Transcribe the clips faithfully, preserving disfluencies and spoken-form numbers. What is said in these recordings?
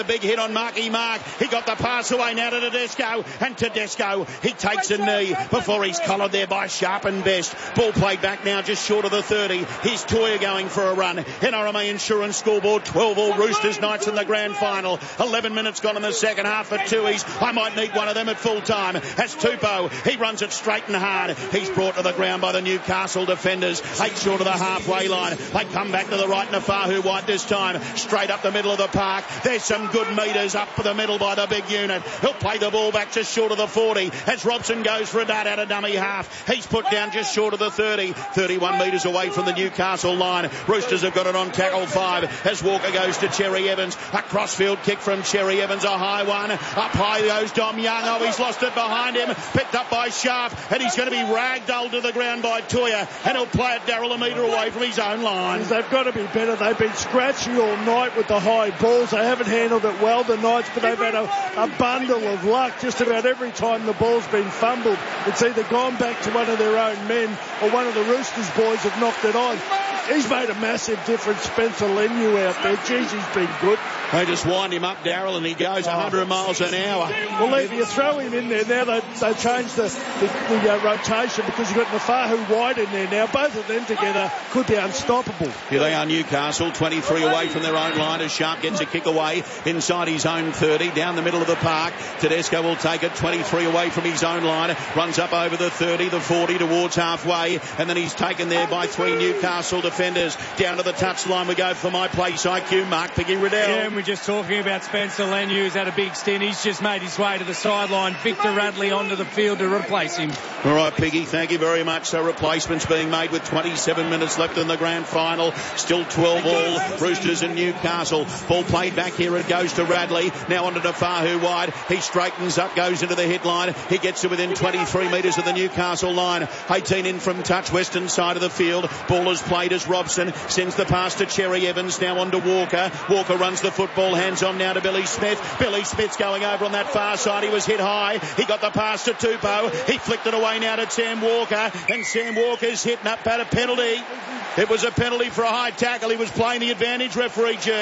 A big hit on Marky Mark. He got the pass away now to Tedesco. And Tedesco, he takes a knee before he's collared there by Sharp and Best. Ball played back now just short of the thirty. Here's Toya going for a run. N R M A Insurance scoreboard. twelve all Roosters Knights in the grand final. eleven minutes gone in the second half for Tui's. I might need one of them at full time. As Tupou, he runs it straight and hard. He's brought to the ground by the Newcastle defenders. Eight short of the halfway line. They come back to the right. Nafahu White this time. Straight up the middle of the park. There's some good metres up for the middle by the big unit. He'll play the ball back just short of the forty as Robson goes for a dart out of dummy half. He's put down just short of the thirty. thirty-one metres away from the Newcastle line. Roosters have got it on tackle five as Walker goes to Cherry Evans. A crossfield kick from Cherry Evans, a high one. Up high goes Dom Young. Oh, he's lost it behind him. Picked up by Sharp, and he's going to be ragdolled to the ground by Toya, and he'll play it Darryl a metre away from his own line. They've got to be better. They've been scratchy all night with the high balls. They haven't handled it well, the Knights, but they've had a, a bundle of luck just about every time the ball's been fumbled. It's either gone back to one of their own men or one of the Roosters boys have knocked it on. He's made a massive difference, Spencer Leniu out there. Jeez, he's been good. They just wind him up, Darryl, and he goes one hundred miles an hour. Well, if you throw him in there now, they, they changed the, the, the uh, rotation because you've got Nafahu White in there now. Both of them together could be unstoppable. Here they are, Newcastle, twenty-three away from their own line as Sharp gets a kick away inside his own thirty, down the middle of the park. Tedesco will take it twenty-three away from his own line, runs up over the thirty, the forty towards halfway, and then he's taken there by three Newcastle defenders. Down to the touchline we go for My Place I Q, Mark Piggy Riddell. Yeah, and we're just talking about Spencer Leniu, who's had a big stint. He's just made his way to the sideline. Victor Radley onto the field to replace him. All right, Piggy, thank you very much. So replacements being made with twenty-seven minutes left in the grand final. Still twelve all, Roosters and Newcastle. Ball played back here, it goes to Radley. Now onto Nafahu Wide. He straightens up, goes into the hit line. He gets to within twenty-three metres of the Newcastle line. eighteen in from touch, western side of the field. Ball is played as Robson sends the pass to Cherry Evans. Now on to Walker. Walker runs the football, hands on now to Billy Smith. Billy Smith's going over on that far side. He was hit high. He got the pass to Tupou. He flicked it away now to Sam Walker, and Sam Walker's hitting up at a penalty. It was a penalty for a high tackle. He was playing the advantage, referee G.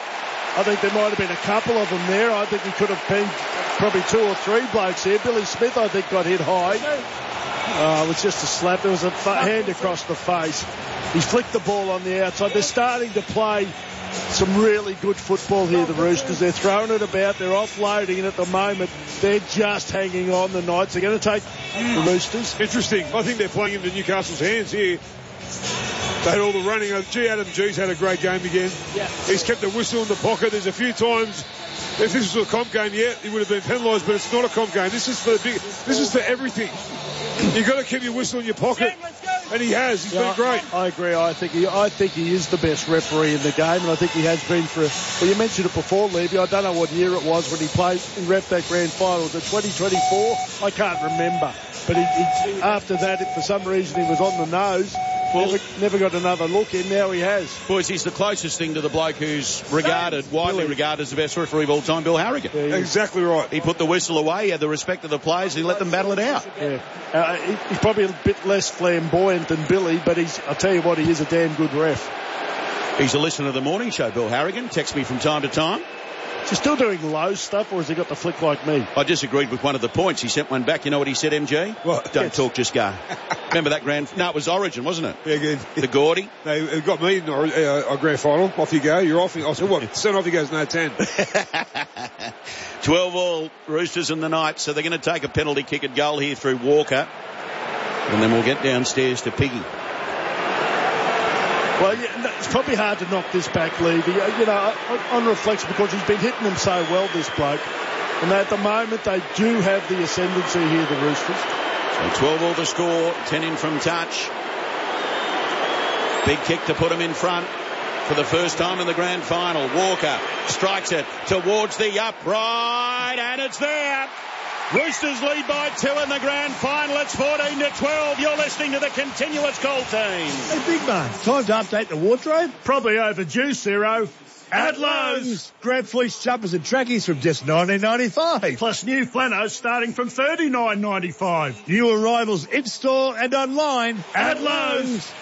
I think there might have been a couple of them there. I think he could have been probably two or three blokes here. Billy Smith, I think, got hit high. Oh, it was just a slap. There was a fa- hand across the face. He flicked the ball on the outside. They're starting to play some really good football here, the Roosters. They're throwing it about. They're offloading, and at the moment, they're just hanging on. The Knights are going to take the Roosters. Interesting. I think they're playing into Newcastle's hands here. They had all the running. G. Adam G's had a great game again. Yeah. He's kept the whistle in the pocket. There's a few times, if this was a comp game, yeah, he would have been penalised, but it's not a comp game. This is for the big, this is for everything. You've got to keep your whistle in your pocket, and he has. He's yeah, been great. I, I agree. I think he, I think he is the best referee in the game, and I think he has been for. Well, you mentioned it before, Levy. I don't know what year it was when he played in ref that grand final. Was it twenty twenty-four? I can't remember. But he, he, after that, if for some reason he was on the nose. Well, never, never got another look in. Now he has. Boys, he's the closest thing to the bloke who's regarded, widely Billy. regarded as the best referee of all time, Bill Harrigan. Yeah, exactly right. He put the whistle away, he had the respect of the players, he let them battle it out. Yeah. Uh, he, he's probably a bit less flamboyant than Billy, but he's, I'll tell you what, he is a damn good ref. He's a listener to the morning show, Bill Harrigan. Texts me from time to time. Is he still doing low stuff, or has he got the flick like me? I disagreed with one of the points. He sent one back. You know what he said, M G? What? Don't yes. talk, just go. Remember that grand... No, it was Origin, wasn't it? Yeah, good. The Gordy. No, it got me in a uh, grand final. Off you go. You're off. I said, what? Seven off you goes, no, ten. twelve all, Roosters and the Knights. So they're going to take a penalty kick at goal here through Walker. And then we'll get downstairs to Piggy. Well, yeah, it's probably hard to knock this back, Levy. You know, on reflection, because he's been hitting them so well, this bloke. And at the moment, they do have the ascendancy here, the Roosters. So twelve all the score, ten in from touch. Big kick to put him in front for the first time in the grand final. Walker strikes it towards the upright, and it's there. Roosters lead by two in the grand final. It's fourteen to twelve. You're listening to the Continuous Call Team. Hey, big man, time to update the wardrobe? Probably overdue, Ciro. At Lowe's. Grab fleece jumpers and trackies from just nineteen ninety-five. Plus new flannels starting from thirty-nine ninety-five. New arrivals in-store and online. At Lowe's.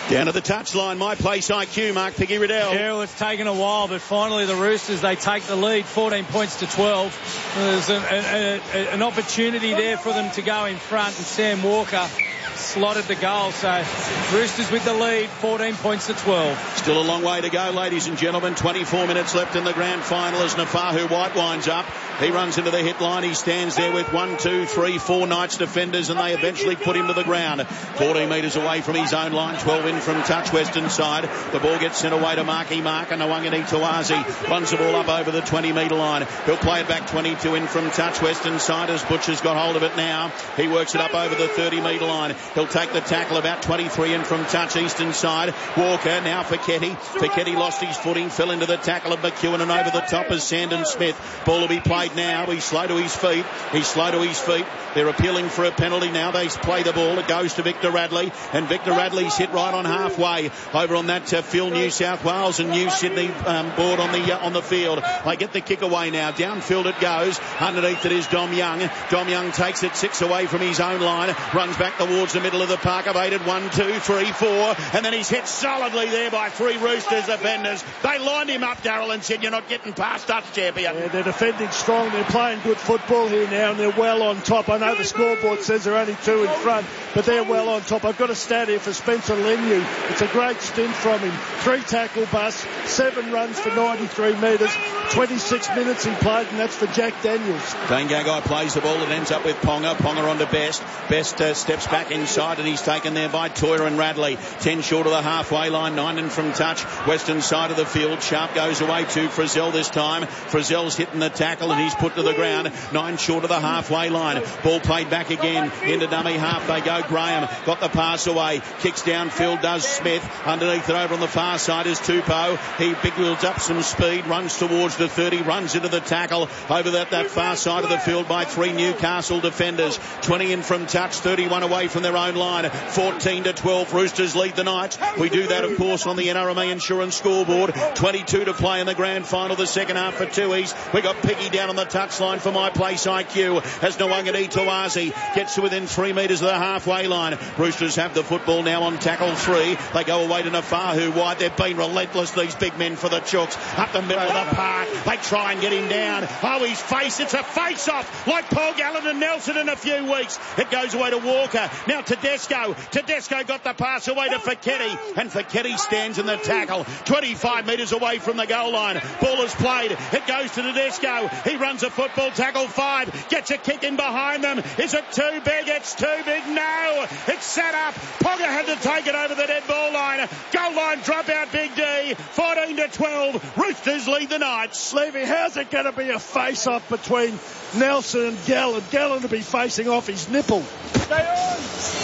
Down to the touchline, My Place I Q, Mark Piggy Riddell. Yeah, well, it's taken a while, but finally the Roosters, they take the lead, fourteen points to twelve. There's an, a, a, an opportunity there for them to go in front, and Sam Walker slotted the goal. So Roosters with the lead, fourteen points to twelve. Still a long way to go, ladies and gentlemen. twenty-four minutes left in the grand final as Nafahu White winds up. He runs into the hit line. He stands there with one, two, three, four Knights defenders, and they eventually put him to the ground. fourteen metres away from his own line, twelve in from touch western side. The ball gets sent away to Marky Mark, and Nawangani Tawazi runs the ball up over the twenty metre line. He'll play it back twenty-two in from touch western side as Butcher's got hold of it now. He works it up over the thirty metre line. He'll take the tackle about twenty-three in from touch eastern side. Walker now for Ketty. Fiketti lost his footing, fell into the tackle of McEwen, and over the top is Sandon Smith. Ball will be played now. He's slow to his feet. He's slow to his feet. They're appealing for a penalty now. They play the ball. It goes to Victor Radley, and Victor Radley's hit right on halfway over on that uh, Phil New South Wales and New Sydney um, board on the uh, on the field. They get the kick away now. Downfield it goes. Underneath it is Dom Young. Dom Young takes it six away from his own line. Runs back towards the middle of the park. Evaded one, two, three, four, and then he's hit solidly there by three Roosters defenders. They lined him up, Darryl, and said, "You're not getting past us, champion." Yeah, they're defending strong. They're playing good football here now, and they're well on top. I know the scoreboard says they're only two in front, but they're well on top. I've got a stat here for Spencer Leniu. It's a great stint from him. Three tackle busts, seven runs for ninety-three metres, twenty-six minutes he played, and that's for Jack Daniels. Dane Gagai plays the ball. It ends up with Ponga. Ponga on to Best. Best uh, steps back inside, and he's taken there by Toyer and Radley. Ten short of the halfway line, nine in from touch. Western side of the field. Sharp goes away to Frizzell this time. Frizzell's hitting the tackle, and he's put to the ground. Nine short of the halfway line. Ball played back again into dummy half. They go. Graham got the pass away. Kicks downfield does Smith. Underneath it over on the far side is Tupou. He big wheels up some speed. Runs towards the thirty. Runs into the tackle over that, that far side of the field by three Newcastle defenders. twenty in from touch. thirty-one away from their own line. fourteen to twelve. Roosters lead the Knights. We do that, of course, on the N R M A Insurance scoreboard. twenty-two to play in the grand final, the second half for Tui's. We got Piggy down on the touchline for My Place I Q as Nawangani Tawazi gets to within three metres of the halfway line. Roosters have the football now on tackle three. They go away to Nafahu wide. They've been relentless, these big men, for the Chooks. Up the middle of the park. They try and get him down. Oh, his face. It's a face-off like Paul Gallen and Nelson in a few weeks. It goes away to Walker. Now Tedesco. Tedesco got the pass away to Fiketti, and Fiketti stands in the tackle. twenty-five metres away from the goal line. Ball is played. It goes to Tedesco. He runs a football tackle five. Gets a kick in behind them. Is it too big? It's too big. No. It's set up. Ponga had to take it over the dead ball line. Goal line drop out, Big D. fourteen to twelve. Roosters lead the Knights. Levy, how's it going to be a face-off between Nelson and Gallen? Gallen to be facing off his nipple. Stay on.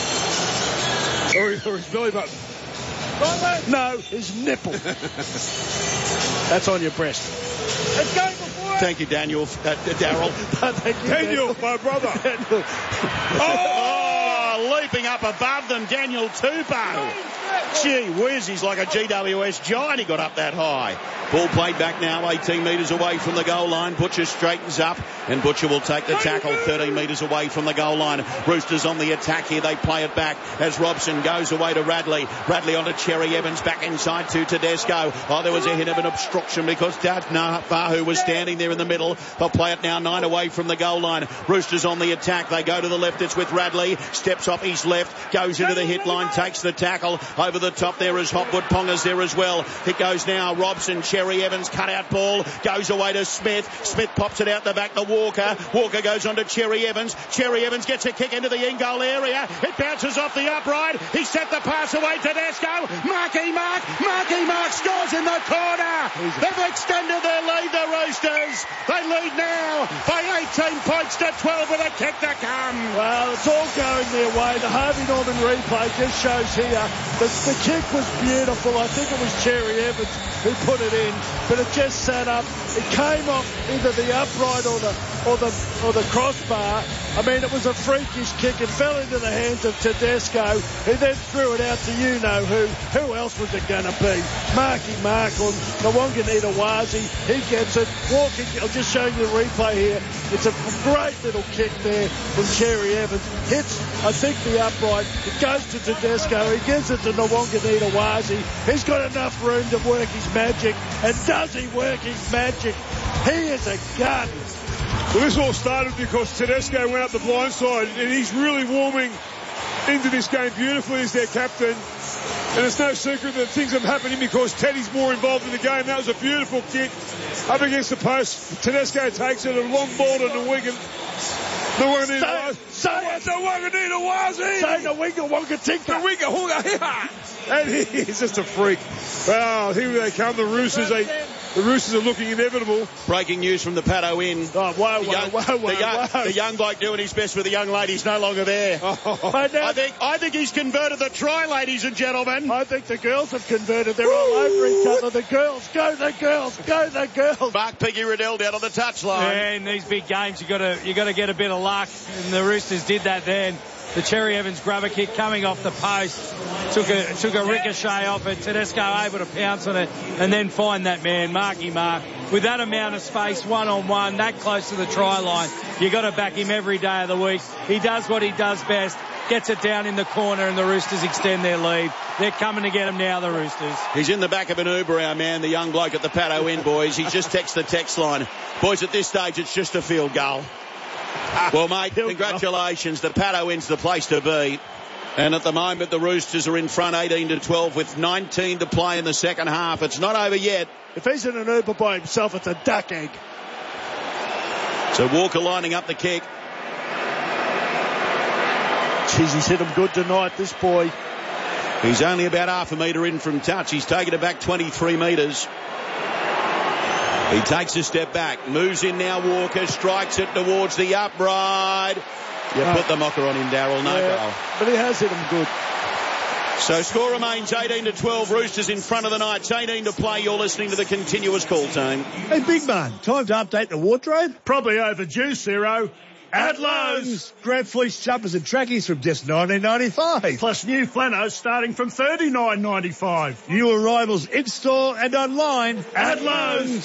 Or, or his belly button. No, his nipple. That's on your breast. Let's go before. Thank you, Daniel. Uh, Darryl. Thank you, Daniel, my brother. Daniel. Oh, leaping up above them, Daniel Tupou. Gee whiz, he's like a G W S giant. He got up that high. Ball played back now, eighteen metres away from the goal line. Butcher straightens up, and Butcher will take the tackle thirteen metres away from the goal line. Roosters on the attack here. They play it back as Robson goes away to Radley. Radley onto Cherry Evans, back inside to Tedesco. Oh, there was a hint of an obstruction because Nafahu was standing there in the middle. They'll play it now, nine away from the goal line. Roosters on the attack. They go to the left. It's with Radley. Steps off his left, goes into the hit line, takes the tackle. Over the top there is Hopwood. Ponga's there as well. It goes now. Robson, Cherry Evans, cut out ball. Goes away to Smith. Smith pops it out the back to Walker. Walker goes on to Cherry Evans. Cherry Evans gets a kick into the in goal area. It bounces off the upright. He set the pass away to Tedesco. Marky Mark. Marky Mark scores in the corner. They've extended their lead, the Roosters. They lead now by eighteen points to twelve with a kick to come. Well, it's all going their way. The Harvey Norman replay just shows here that the kick was beautiful. I think it was Cherry Evans who put it in, but it just sat up. It came off either the upright or the or the or the crossbar. I mean, it was a freakish kick. It fell into the hands of Tedesco, who then threw it out to you know who. Who else was it going to be? Marky Mark or Nawangani Tawazi. He gets it. Walker, I'll just show you the replay here. It's a great little kick there from Cherry Evans. Hits, I think, the upright. It goes to Tedesco. He gives it to Nwanganita-Wazi. He's got enough room to work his magic. And does he work his magic? He is a gun. Well, this all started because Tedesco went up the blind side, and he's really warming into this game beautifully as their captain. And it's no secret that things have happened because Teddy's more involved in the game. That was a beautiful kick up against the post. Tedesco takes it, a long ball to Nwanganita. Nwanganita-Wazi. Say Nwanganita-Tinka. Nwanganita. And he is just a freak. Well, here they come, the Roosters. They, the Roosters are looking inevitable. Breaking news from the Paddo Inn. Oh, whoa, whoa, the young, whoa, whoa, the young, whoa. The young bloke doing his best with the young ladies no longer there. Oh. I, I think I think he's converted the try, ladies and gentlemen. I think the girls have converted. They're all over each other. The girls, go the girls, go the girls. Mark Piggy Riddell down on the touchline. Yeah, in these big games, you got to you got to get a bit of luck, and the Roosters did that then. The Cherry Evans grubber kick coming off the post. Took a took a ricochet off it. Tedesco able to pounce on it and then find that man, Marky Mark. With that amount of space, one-on-one, that close to the try line, you got to back him every day of the week. He does what he does best. Gets it down in the corner and the Roosters extend their lead. They're coming to get him now, the Roosters. He's in the back of an Uber, our man, the young bloke at the Paddo Inn, boys. He's just texted the text line. Boys, at this stage, it's just a field goal. Well, mate, congratulations. The Paddo Inn's the place to be. And at the moment, the Roosters are in front eighteen to twelve with nineteen to play in the second half. It's not over yet. If he's in an Uber by himself, it's a duck egg. So Walker lining up the kick. Jeez, he's hit him good tonight, this boy. He's only about half a metre in from touch. He's taken it back twenty-three metres. He takes a step back, moves in now, Walker, strikes it towards the upright. You oh. put the mocker on him, Darryl, no yeah, goal. But he has hit him good. So score remains eighteen to twelve, Roosters in front of the Knights, eighteen to play. You're listening to the continuous call team. Hey, big man, time to update the wardrobe? Probably overdue, Ciro. At Lowe's. Grab fleece jumpers and trackies from just nineteen ninety-five. Plus new flannels starting from thirty-nine ninety-five. New arrivals in-store and online. At Lowe's.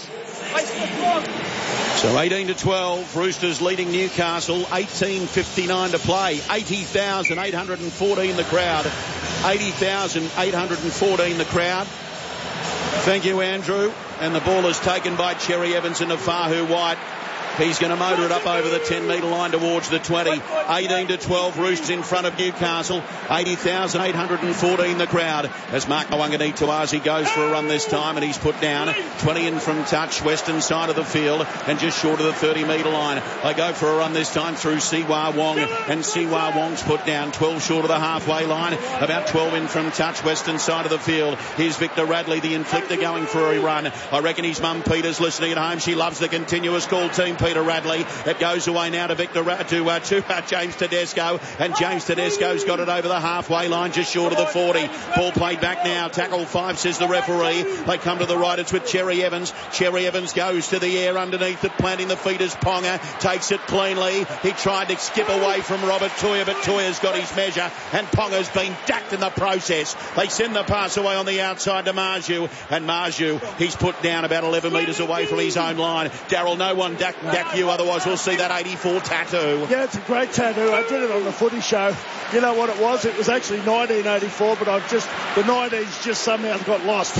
So eighteen to twelve, Roosters leading Newcastle, eighteen fifty-nine to play, eighty thousand eight hundred fourteen the crowd, eighty thousand eight hundred fourteen the crowd. Thank you, Andrew. And the ball is taken by Cherry Evans and Nafahu White. He's going to motor it up over the ten metre line towards the twenty. eighteen to twelve, Roosters in front of Newcastle. eighty thousand eight hundred fourteen the crowd as Mark Nwanganita-Wazi goes for a run this time, and he's put down twenty in from touch, western side of the field and just short of the thirty metre line. They go for a run this time through Siwa Wong, and Siwa Wong's put down twelve short of the halfway line, about twelve in from touch, western side of the field. Here's Victor Radley, the inflictor, going for a run. I reckon his mum Peter's listening at home. She loves the continuous call team, Peter Radley. It goes away now to Victor Ra- to, uh, to uh, James Tedesco, and James Tedesco's got it over the halfway line, just short of the forty. Ball played back now. Tackle five, says the referee. They come to the right. It's with Cherry Evans. Cherry Evans goes to the air underneath it, planting the feet as Ponga takes it cleanly. He tried to skip away from Robert Toya, but Toya's got his measure, and Ponga's been ducked in the process. They send the pass away on the outside to Marju, and Marju, he's put down about eleven metres away from his own line. Darryl, no one duck, duck you, otherwise we'll see that eighty-four tattoo. Yeah, it's a great tattoo. I did it on the footy show. You know what it was? It was actually nineteen eighty-four, but I've just, the nineties just somehow got lost.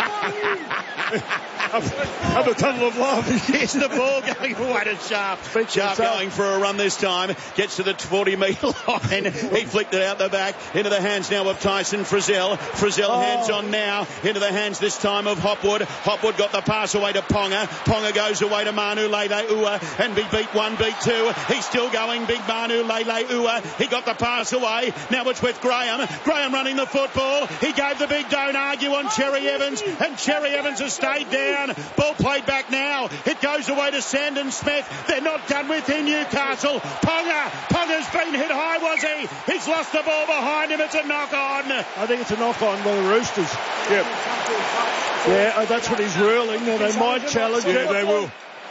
Up the tunnel of love. Here's the ball going away to Sharp. Sharp going for a run this time. Gets to the forty metre line. He flicked it out the back. Into the hands now of Tyson Frizzell. Frizzell oh. hands on now. Into the hands this time of Hopwood. Hopwood got the pass away to Ponga. Ponga goes away to Manu Lele Ua. And be beat one, beat two. He's still going. Big Manu Lele Ua. He got the pass away. Now it's with Graham. Graham running the football. He gave the big don't argue on Cherry Evans. And Cherry Evans has stayed down. Ball played back now. It goes away to Sandon Smith. They're not done with in Newcastle. Ponga. Ponga's been hit high, was he? He's lost the ball behind him. It's a knock on. I think it's a knock on by the Roosters. Yep. Yeah, that's what he's ruling. Now they might challenge yeah, it. Yeah, they will.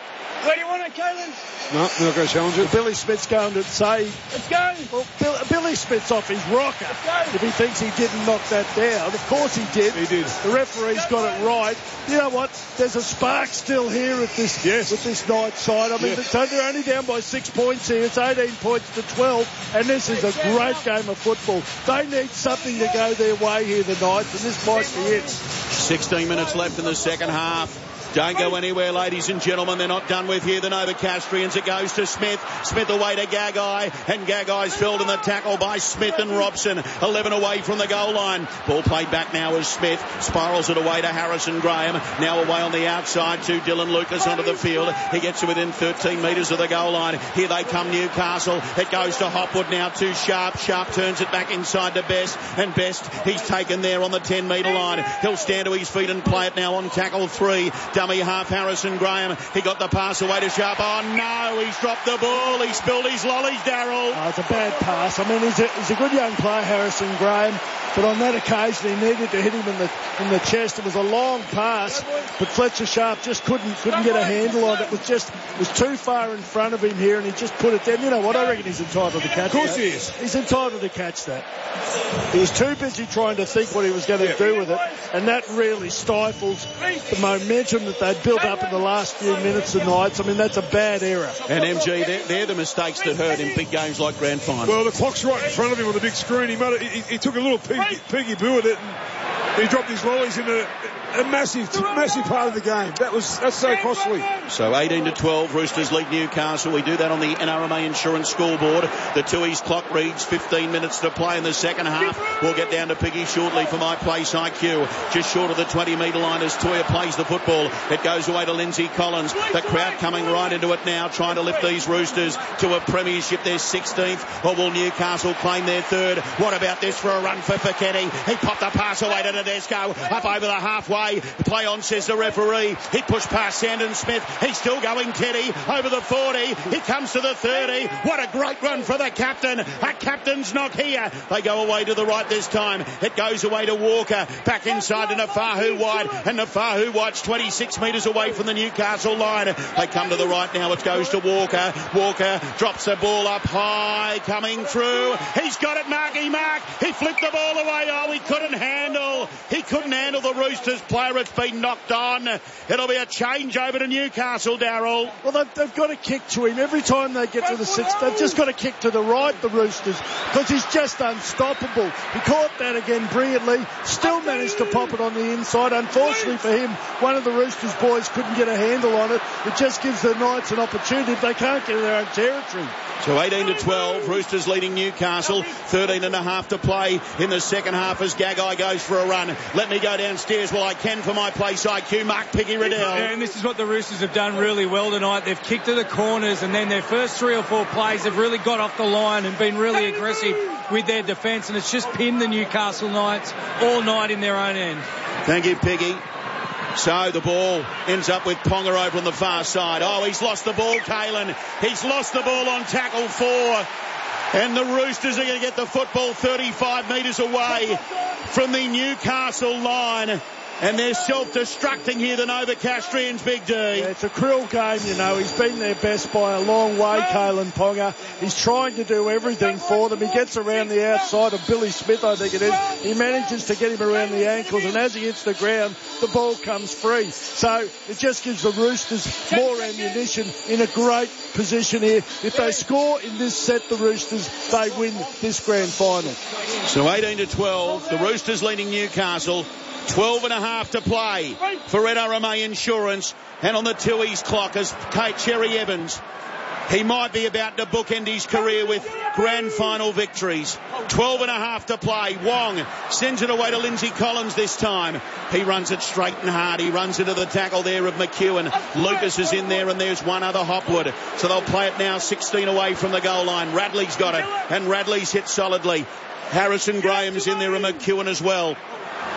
Where do you want it, Caelan? No, they're not going to challenge it. Billy Smith's going to say, Let's go. well, Bill, Billy Smith's off his rocker if he thinks he didn't knock that down. Of course he did. He did. The referee's got it right. You know what? There's a spark still here at this Yes. with this Knights side. I mean, Yes. they're they're only down by six points here. It's eighteen points to twelve, and this is a great game of football. They need something to go their way here, the Knights, and this might be it. sixteen minutes left in the second half. Don't go anywhere, ladies and gentlemen. They're not done with here. The Novocastrians. It goes to Smith. Smith away to Gagai. And Gagai's filled in the tackle by Smith and Robson. eleven away from the goal line. Ball played back now as Smith spirals it away to Harrison Graham. Now away on the outside to Dylan Lucas onto the field. He gets to within thirteen metres of the goal line. Here they come, Newcastle. It goes to Hopwood now to Sharp. Sharp turns it back inside to Best. And Best, he's taken there on the ten metre line. He'll stand to his feet and play it now on tackle three. Dummy half Harrison Graham. He got the pass away to Sharp. Oh no, he's dropped the ball. He spilled his lollies, Daryl. Oh, it's a bad pass. I mean, he's a, he's a good young player, Harrison Graham, but on that occasion he needed to hit him in the in the chest. It was a long pass, but Fletcher Sharp just couldn't couldn't get a handle on it. It was just it was too far in front of him here, and he just put it down. You know what? I reckon he's entitled to catch that. Of course he is. He's entitled to catch that. He was too busy trying to think what he was going to Yeah. do with it, and that really stifles the momentum that they'd built up in the last few minutes of Knights. I mean, that's a bad error. And M G, they're, they're the mistakes that hurt in big games like grand final. Well, the clock's right in front of him on the big screen. He, made it, he, he took a little piggy, piggy boo at it, and he dropped his lollies in a, a massive, massive part of the game. That was that's so costly. So eighteen to twelve, Roosters lead Newcastle. We do that on the N R M A Insurance scoreboard. The Tooheys clock reads fifteen minutes to play in the second half. We'll get down to Piggy shortly for My Place I Q. Just short of the twenty metre line as Toya plays the football. It goes away to Lindsay Collins. The crowd coming right into it now, trying to lift these Roosters to a premiership, their sixteenth. Or will Newcastle claim their third? What about this for a run for Pichetti? He popped the pass away to Tedesco. Up over the halfway. Play on, says the referee. He pushed past Sandon Smith. He's still going, Teddy, over the forty. He comes to the thirty. What a great run for the captain. A captain's knock here. They go away to the right this time. It goes away to Walker. Back inside to Nafahu White. And Nafahu White's twenty-six metres away from the Newcastle line. They come to the right now. It goes to Walker. Walker drops the ball up high. Coming through. He's got it, Marky Mark. He flipped the ball away. Oh, he couldn't handle. He couldn't handle the Roosters player. It's been knocked on. It'll be a change over to Newcastle, Darryl. Well, they've, they've got to kick to him. Every time they get to the six, they've just got to kick to the right, the Roosters, because he's just unstoppable. He caught that again brilliantly, still managed to pop it on the inside. Unfortunately for him, one of the Roosters boys couldn't get a handle on it. It just gives the Knights an opportunity if they can't get in their own territory. So eighteen to twelve, Roosters leading Newcastle. thirteen and a half to play in the second half as Gagai goes for a run. Let me go downstairs while I can for My Place I Q. Mark Piggy Riddell. Yeah, and this is what the Roosters have done really well tonight. They've kicked to the corners, and then their first three or four plays have really got off the line and been really aggressive with their defence, and it's just pinned the Newcastle Knights all night in their own end. Thank you, Piggy. So the ball ends up with Ponga over on the far side. Oh, he's lost the ball, Caelan. He's lost the ball on tackle four. And the Roosters are going to get the football thirty-five metres away from the Newcastle line. And they're self-destructing here, the Novocastrians, Big D. Yeah, it's a cruel game, you know. He's been their best by a long way, Caelan Ponga. He's trying to do everything for them. He gets around the outside of Billy Smith, I think it is. He manages to get him around the ankles, and as he hits the ground, the ball comes free. So it just gives the Roosters more ammunition in a great position here. If they score in this set, the Roosters, they win this grand final. So eighteen to twelve, the Roosters leading Newcastle. twelve and a half to play for N R M A Insurance. And on the Tooheys clock as Kate Cherry Evans, he might be about to bookend his career with grand final victories. twelve and a half to play. Wong sends it away to Lindsay Collins this time. He runs it straight and hard. He runs into the tackle there of McEwen. Lucas is in there, and there's one other Hopwood. So they'll play it now sixteen away from the goal line. Radley's got it, and Radley's hit solidly. Harrison Graham's in there, and McEwen as well.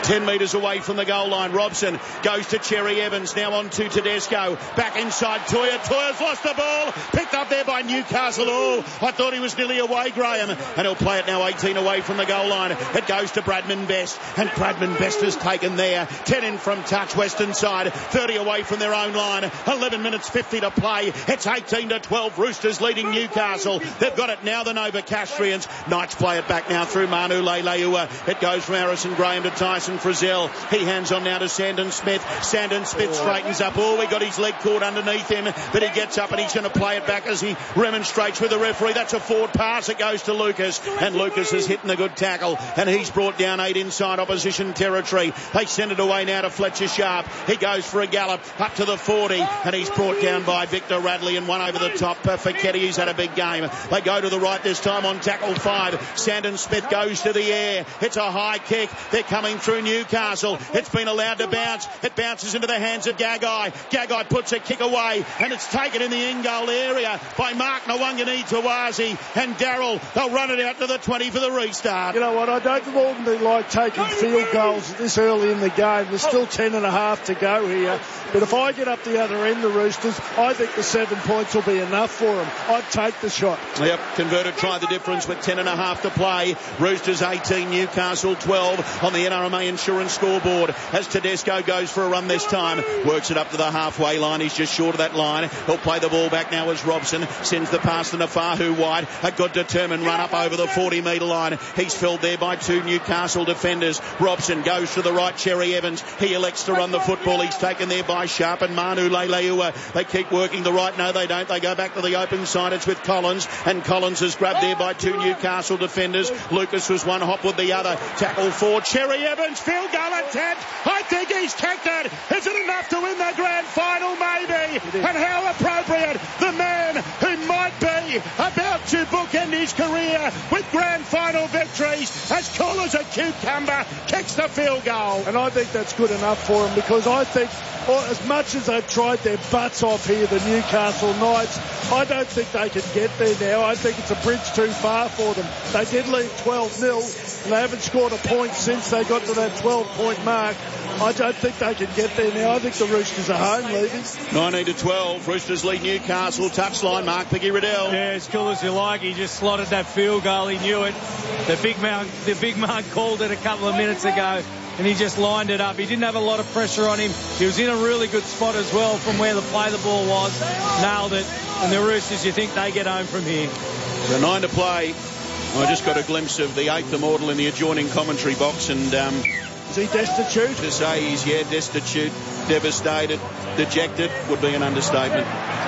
ten metres away from the goal line. Robson goes to Cherry Evans, now on to Tedesco, back inside Toya. Toya's lost the ball, picked up there by Newcastle. Oh, I thought he was nearly away, Graham, and he'll play it now eighteen away from the goal line. It goes to Bradman Best, and Bradman Best is taken there. ten in from touch, western side, thirty away from their own line. eleven minutes fifty to play. It's eighteen to twelve. Roosters leading Newcastle. They've got it now, the Novocastrians. Knights play it back now through Manu Leilua. It goes from Harrison Graham to Tyson Frizzell. He hands on now to Sandon Smith. Sandon Smith straightens up. Oh, he got his leg caught underneath him, but he gets up and he's going to play it back as he remonstrates with the referee. That's a forward pass. It goes to Lucas, and Lucas is hitting a good tackle, and he's brought down eight inside opposition territory. They send it away now to Fletcher Sharp. He goes for a gallop up to the forty, and he's brought down by Victor Radley, and one over the top uh, for Ketty, who's had a big game. They go to the right this time on tackle five. Sandon Smith goes to the air. It's a high kick. They're coming through Newcastle. It's been allowed to bounce. It bounces into the hands of Gagai. Gagai puts a kick away, and it's taken in the in-goal area by Mark Nwangani Tawazi and Darryl. They'll run it out to the twenty for the restart. You know what, I don't normally like taking field goals this early in the game. There's still ten and a half to go here. But if I get up the other end, the Roosters, I think the seven points will be enough for them. I'd take the shot. Yep, converted, try the difference with ten and a half to play. Roosters eighteen, Newcastle twelve on the N R M A Insurance scoreboard as Tedesco goes for a run this time. Works it up to the halfway line. He's just short of that line. He'll play the ball back now as Robson sends the pass to Nafahu wide. A good determined run up over the forty metre line. He's filled there by two Newcastle defenders. Robson goes to the right. Cherry Evans, he elects to run the football. He's taken there by Sharp and Manu Leilua. They keep working the right. No, they don't. They go back to the open side. It's with Collins, and Collins is grabbed there by two Newcastle defenders. Lucas was one, Hopwood the other. Tackle for Cherry Evans. Field goal attempt. I think he's kicked it. Is it enough to win the grand final? Maybe. And how appropriate. The man who might be about to bookend his career with grand final victories, as cool as a cucumber, kicks the field goal. And I think that's good enough for him, because I think, well, as much as they've tried their butts off here, the Newcastle Knights, I don't think they can get there now. I think it's a bridge too far for them. They did lead twelve nil, and they haven't scored a point since they got to that twelve point mark. I don't think they can get there now. I think the Roosters are home leading. nineteen to twelve, Roosters lead Newcastle. Touchline, Mark Picky-Riddell. Yeah, as cool as you like. He just slotted that field goal. He knew it. The big man, the big man called it a couple of minutes ago, and he just lined it up. He didn't have a lot of pressure on him. He was in a really good spot as well from where the play the ball was. Nailed it. And the Roosters, you think they get home from here. So nine to play. I just got a glimpse of the eighth immortal in the adjoining commentary box, and um, is he destitute? To say he's, yeah, destitute, devastated, dejected would be an understatement.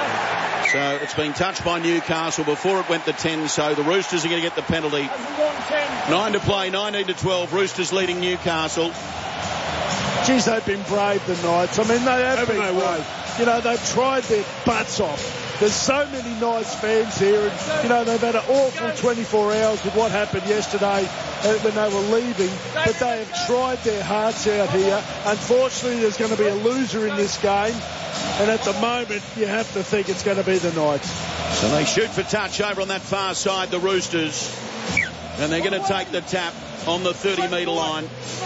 So it's been touched by Newcastle before it went to ten, so the Roosters are going to get the penalty. Nine to play, nineteen to twelve, Roosters leading Newcastle. Geez, they've been brave, the Knights. I mean, they have Haven't been they, brave. what? You know, they've tried their butts off. There's so many Knights fans here, and, you know, they've had an awful twenty-four hours with what happened yesterday uh, when they were leaving, but they have tried their hearts out here. Unfortunately, there's going to be a loser in this game, and at the moment, you have to think it's going to be the Knights. So they shoot for touch over on that far side, the Roosters, and they're going to take the tap on the thirty metre line.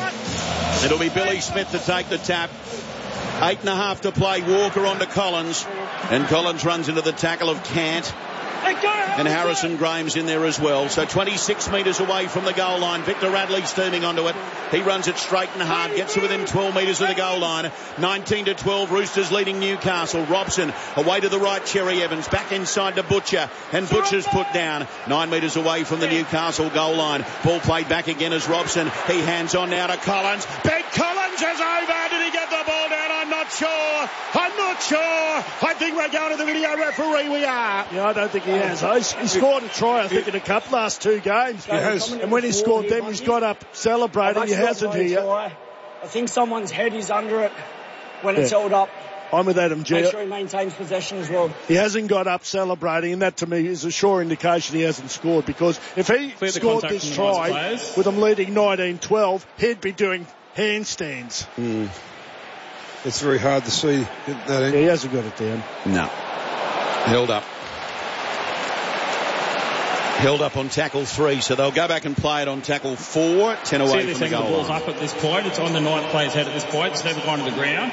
It'll be Billy Smith to take the tap. Eight and a half to play. Walker on to Collins, and Collins runs into the tackle of Cant, and Harrison Graham's in there as well. So twenty-six metres away from the goal line. Victor Radley steaming onto it. He runs it straight and hard, gets to within twelve metres of the goal line. nineteen to twelve, Roosters leading Newcastle. Robson away to the right, Cherry Evans back inside to Butcher, and Butcher's put down nine metres away from the Newcastle goal line. Ball played back again as Robson. He hands on now to Collins. Big Collins is over. Did he get the ball down? I'm not sure. I'm not sure. I think we're going to the video referee. We are. Yeah, I don't think he has. He scored a try, I think, in a couple last two games. He has. And when he scored them, he's got up celebrating. He hasn't here. I think someone's head is under it when it's Yeah. held up. I'm with Adam G. Make sure he maintains possession as well. He hasn't got up celebrating, and that to me is a sure indication he hasn't scored, because if he Clear the scored contact this from the Knights try players. with them leading nineteen twelve, he'd be doing handstands. Mm. It's very hard to see that in. Yeah, he hasn't got it down. No. Held up. Held up on tackle three, so they'll go back and play it on tackle four, ten away from the goal the ball's line. up at this point. It's on the ninth player's head at this point. It's never gone to the ground.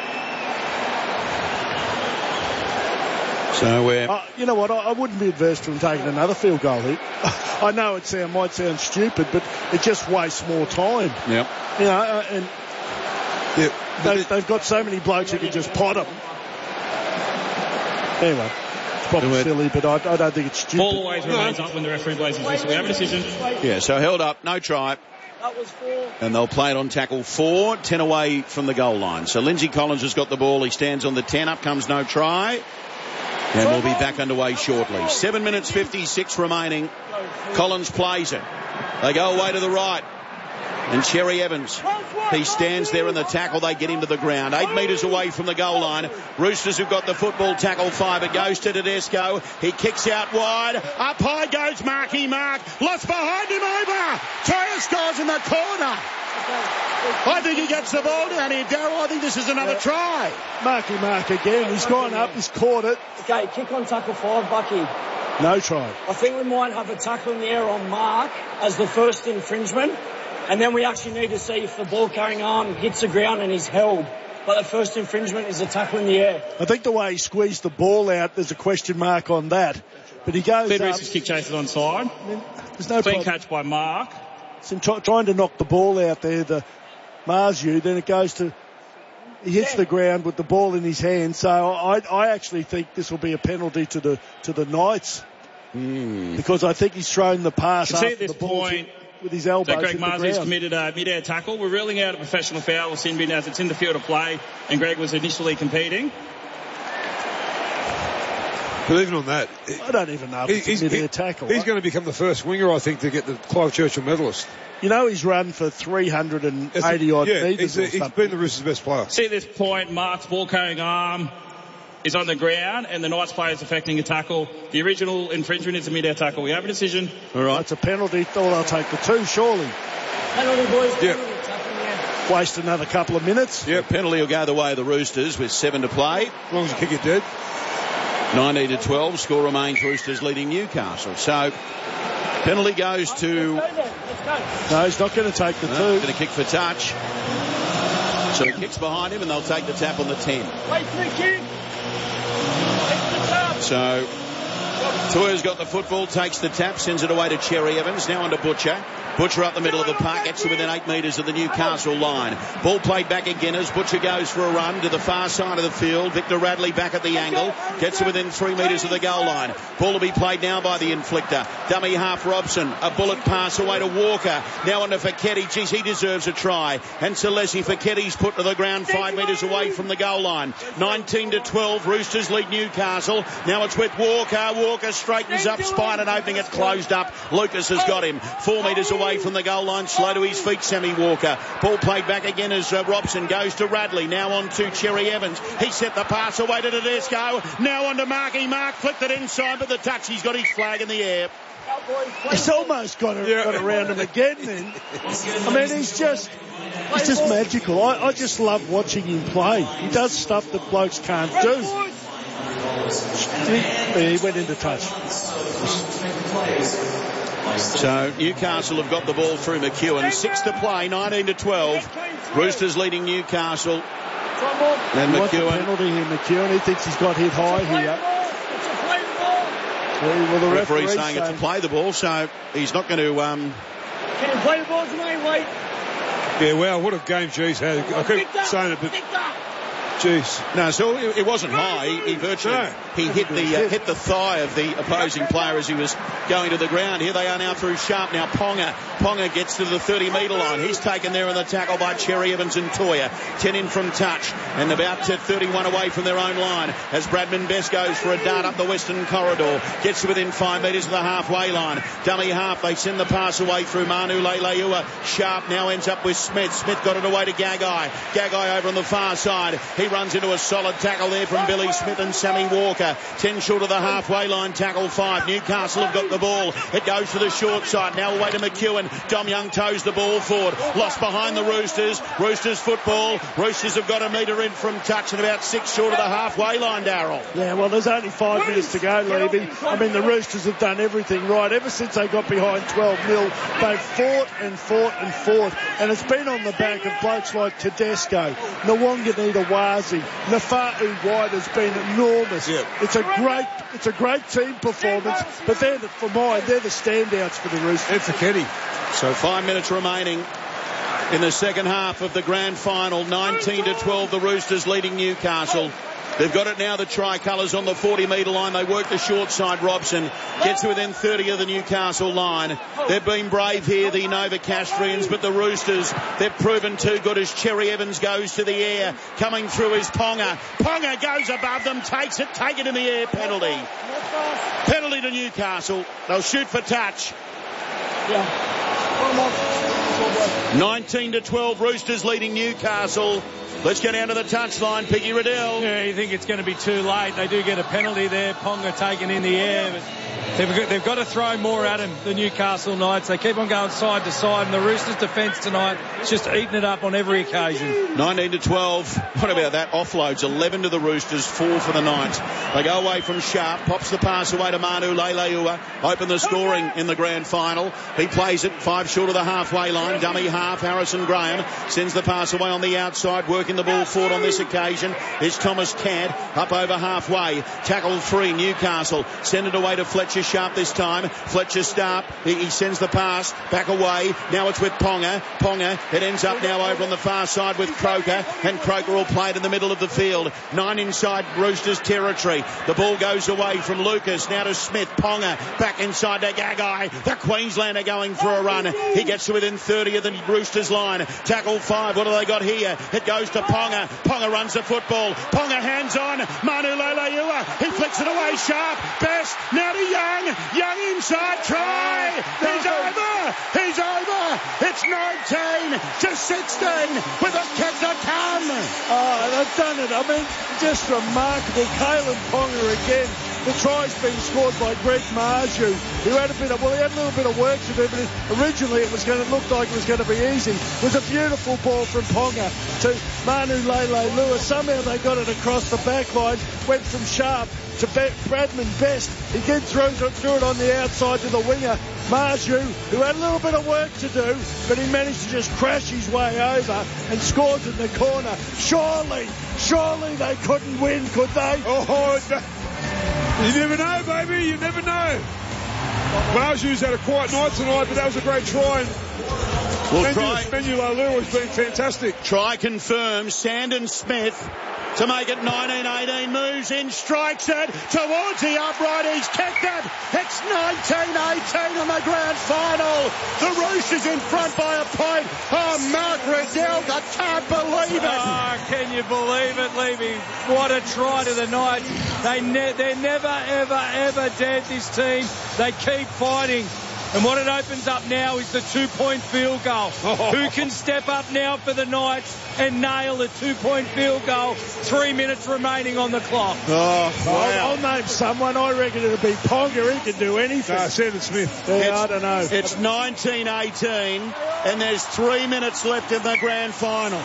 So we're... Uh, you know what? I, I wouldn't be adverse to him taking another field goal hit. I know it sound, might sound stupid, but it just wastes more time. Yep. You know, uh, and Yep. they, they've got so many blokes who can just pot them. Anyway, it's probably silly, but I, I don't think it's stupid. Ball always remains up when the referee blows his whistle. We have a decision. Yeah, so held up, no try. That was four. And they'll play it on tackle four, ten away from the goal line. So Lindsay Collins has got the ball. He stands on the ten. Up comes no try. And we'll be back underway shortly. Seven minutes fifty-six remaining. Collins plays it. They go away to the right. And Cherry Evans, he stands there in the tackle. They get him to the ground. Eight metres away from the goal line. Roosters have got the football. Tackle five. It goes to Tedesco. He kicks out wide. Up high goes Marky Mark. Lost behind him over. Toya scores in the corner. I think he gets the ball down here, Darryl. I think this is another yeah. try. Marky Mark again. He's gone up. He's caught it. Okay, kick on tackle five, Bucky. No try. I think we might have a tackle in the air on Mark as the first infringement. And then we actually need to see if the ball carrying arm hits the ground and he's held. But the first infringement is a tackle in the air. I think the way he squeezed the ball out, there's a question mark on that. But he goes Fed up. Roosters kick chases onside. I mean, there's no Clean problem. catch by Mark. It's him try, trying to knock the ball out there, the Marzu. Then it goes to... He hits yeah. the ground with the ball in his hand. So I, I actually think this will be a penalty to the to the Knights. Mm. Because I think he's thrown the pass You see after at this the ball point with his elbows that Greg in the Marzu's ground. committed a mid-air tackle. We're ruling out a professional foul or sin bin as it's in the field of play and Greg was initially competing. But even on that, I don't even know if he, it's he's, a mid-air he, tackle. He's going to become the first winger, I think, to get the Clive Churchill medalist. You know, he's run for three hundred eighty odd yeah, metres he's, or a, he's something. been the Roosters' best player. See at this point, Mark's ball carrying arm is on the ground and the Knights player is affecting a tackle. The original infringement is a mid-air tackle. We have a decision. All right. It's a penalty. Thought I'll take the two, surely. Penalty, boys. Yep. Penalty. Tackle, yeah. Waste another couple of minutes. Yep. Penalty will go the way of the Roosters with seven to play. As long as you kick it dead. nineteen to twelve. Score remains Roosters leading Newcastle. So penalty goes to... No, he's not going to take the no, two. Going to kick for touch. So he kicks behind him and they'll take the tap on the ten. Wait for the kick. So Toya's got the football, takes the tap, sends it away to Cherry Evans. Now on to Butcher. Butcher up the middle of the park, gets to within eight metres of the Newcastle line. Ball played back again as Butcher goes for a run to the far side of the field. Victor Radley back at the angle, gets to within three metres of the goal line. Ball to be played now by the inflictor. Dummy half Robson, a bullet pass away to Walker. Now on to Fekete, geez, he deserves a try. And Celesi Feketi's put to the ground five metres away from the goal line. nineteen to twelve, Roosters lead Newcastle. Now it's with Walker. Walker straightens up, spine and opening it closed up. Lucas has got him. Four metres away from the goal line, slow to his feet, Sammy Walker. Ball played back again as uh, Robson goes to Radley. Now on to Cherry Evans. He set the pass away to Tedesco. Now on to Marky Mark. Flicked it inside, but the touch, he's got his flag in the air. He's almost got, a, yeah. got around him again then. I mean, he's just... He's just magical. I, I just love watching him play. He does stuff that blokes can't do. He, he went into touch. So Newcastle have got the ball through McEwen. Six to play, nineteen to twelve. Roosters leading Newcastle. And He wants a McEwen. penalty here, McEwen. He thinks he's got hit high here. Well, the Referee referee's saying it's to play the ball, so he's not going to... Um, Can you play the ball to me? Wait. Yeah, wow, what a game G's had. I keep saying it, but... Jeez. No, so it, it wasn't high. He, he virtually No. he hit the uh, hit the thigh of the opposing player as he was going to the ground. Here they are now through Sharp. Now Ponga. Ponga gets to the thirty metre line. He's taken there in the tackle by Cherry Evans and Toya. ten in from touch and about to thirty-one away from their own line as Bradman Best goes for a dart up the western corridor. Gets to within five metres of the halfway line. Dummy half. They send the pass away through Manu Leilua. Sharp now ends up with Smith. Smith got it away to Gagai. Gagai over on the far side. He He runs into a solid tackle there from Billy Smith and Sammy Walker. ten short of the halfway line, tackle five. Newcastle have got the ball. It goes to the short side. Now away to McEwen. Dom Young toes the ball forward. Lost behind the Roosters. Roosters football. Roosters have got a metre in from touch and about six short of the halfway line, Darryl. Yeah, well, there's only five minutes to go, Levy. I mean, the Roosters have done everything right. Ever since they got behind twelve nil, they've fought and fought and fought. And it's been on the back of blokes like Tedesco, Nwanganita-Wazi, Nafa'u White has been enormous. Yeah. It's a great it's a great team performance, but they're, the, for mine, they're the standouts for the Roosters. And for Kenny. So five minutes remaining in the second half of the grand final. nineteen to twelve, the Roosters leading Newcastle. They've got it now, the tricolours on the forty metre line. They work the short side. Robson gets to within thirty of the Newcastle line. They've been brave here, the Novocastrians, but the Roosters, they've proven too good as Cherry Evans goes to the air. Coming through is Ponga. Ponga goes above them, takes it, take it in the air, penalty. Penalty to Newcastle. They'll shoot for touch. nineteen to twelve, Roosters leading Newcastle. Let's get down to the touchline, Piggy Riddell. Yeah, you think it's going to be too late. They do get a penalty there. Ponga taken in the air. But they've got, they've got to throw more at him, the Newcastle Knights. They keep on going side to side, and the Roosters' defence tonight is just eating it up on every occasion. nineteen to twelve. What about that? Offloads. eleven to the Roosters, four for the Knights. They go away from Sharp. Pops the pass away to Manu Leilua. Open the scoring in the grand final. He plays it five short of the halfway line. Dummy half. Harrison Graham sends the pass away on the outside. Working the ball forward on this occasion is Thomas Cad. Up over halfway. Tackle three, Newcastle. Send it away to Fletcher Sharp this time. Fletcher Sharp. He, he sends the pass back away. Now it's with Ponga. Ponga. It ends up now over on the far side with Croker. And Croker will play it in the middle of the field. Nine inside Roosters territory. The ball goes away from Lucas. Now to Smith. Ponga back inside to Gagai. The Queenslander going for a run. He gets to within thirty of the Roosters line. Tackle five. What have they got here? It goes to Ponga. Ponga runs the football. Ponga hands on. Manu Leilua. He flicks it away. Sharp. Best. Now to Young. Young inside. Try. He's over. He's over. It's nineteen to sixteen with a kick to come. Oh, they've done it. I mean, just remarkable. Kalen Ponga again. The try's been scored by Greg Marju, who had a bit of, well, he had a little bit of work to do, but it, originally it was going to look like it was going to be easy. It was a beautiful ball from Ponga to Manu Leilua. Somehow they got it across the back line, went from Sharp to Be- Bradman Best. He did throw, threw it on the outside to the winger, Marju, who had a little bit of work to do, but he managed to just crash his way over and scored in the corner. Surely, surely they couldn't win, could they? Oh, no. You never know, baby. You never know. Marju's had a quiet night tonight, but that was a great try. And We'll try. Manu Leilua has been fantastic. Try confirmed. Sandon Smith to make it nineteen eighteen. Moves in, strikes it towards the upright. He's kicked it. It's nineteen eighteen in the grand final. The Roosters in front by a point. Oh, Mark Riddell, I can't believe it. Oh, can you believe it, Levy? What a try to the Knights. They ne- they're never, ever, ever dead, this team. They keep fighting. And what it opens up now is the two-point field goal. Oh. Who can step up now for the Knights and nail the two-point field goal? Three minutes remaining on the clock. Oh, wow. I'll, I'll name someone. I reckon it'll be Ponga. He can do anything. No, Sandon Smith. Yeah, I don't know. It's nineteen eighteen, and there's three minutes left in the grand final.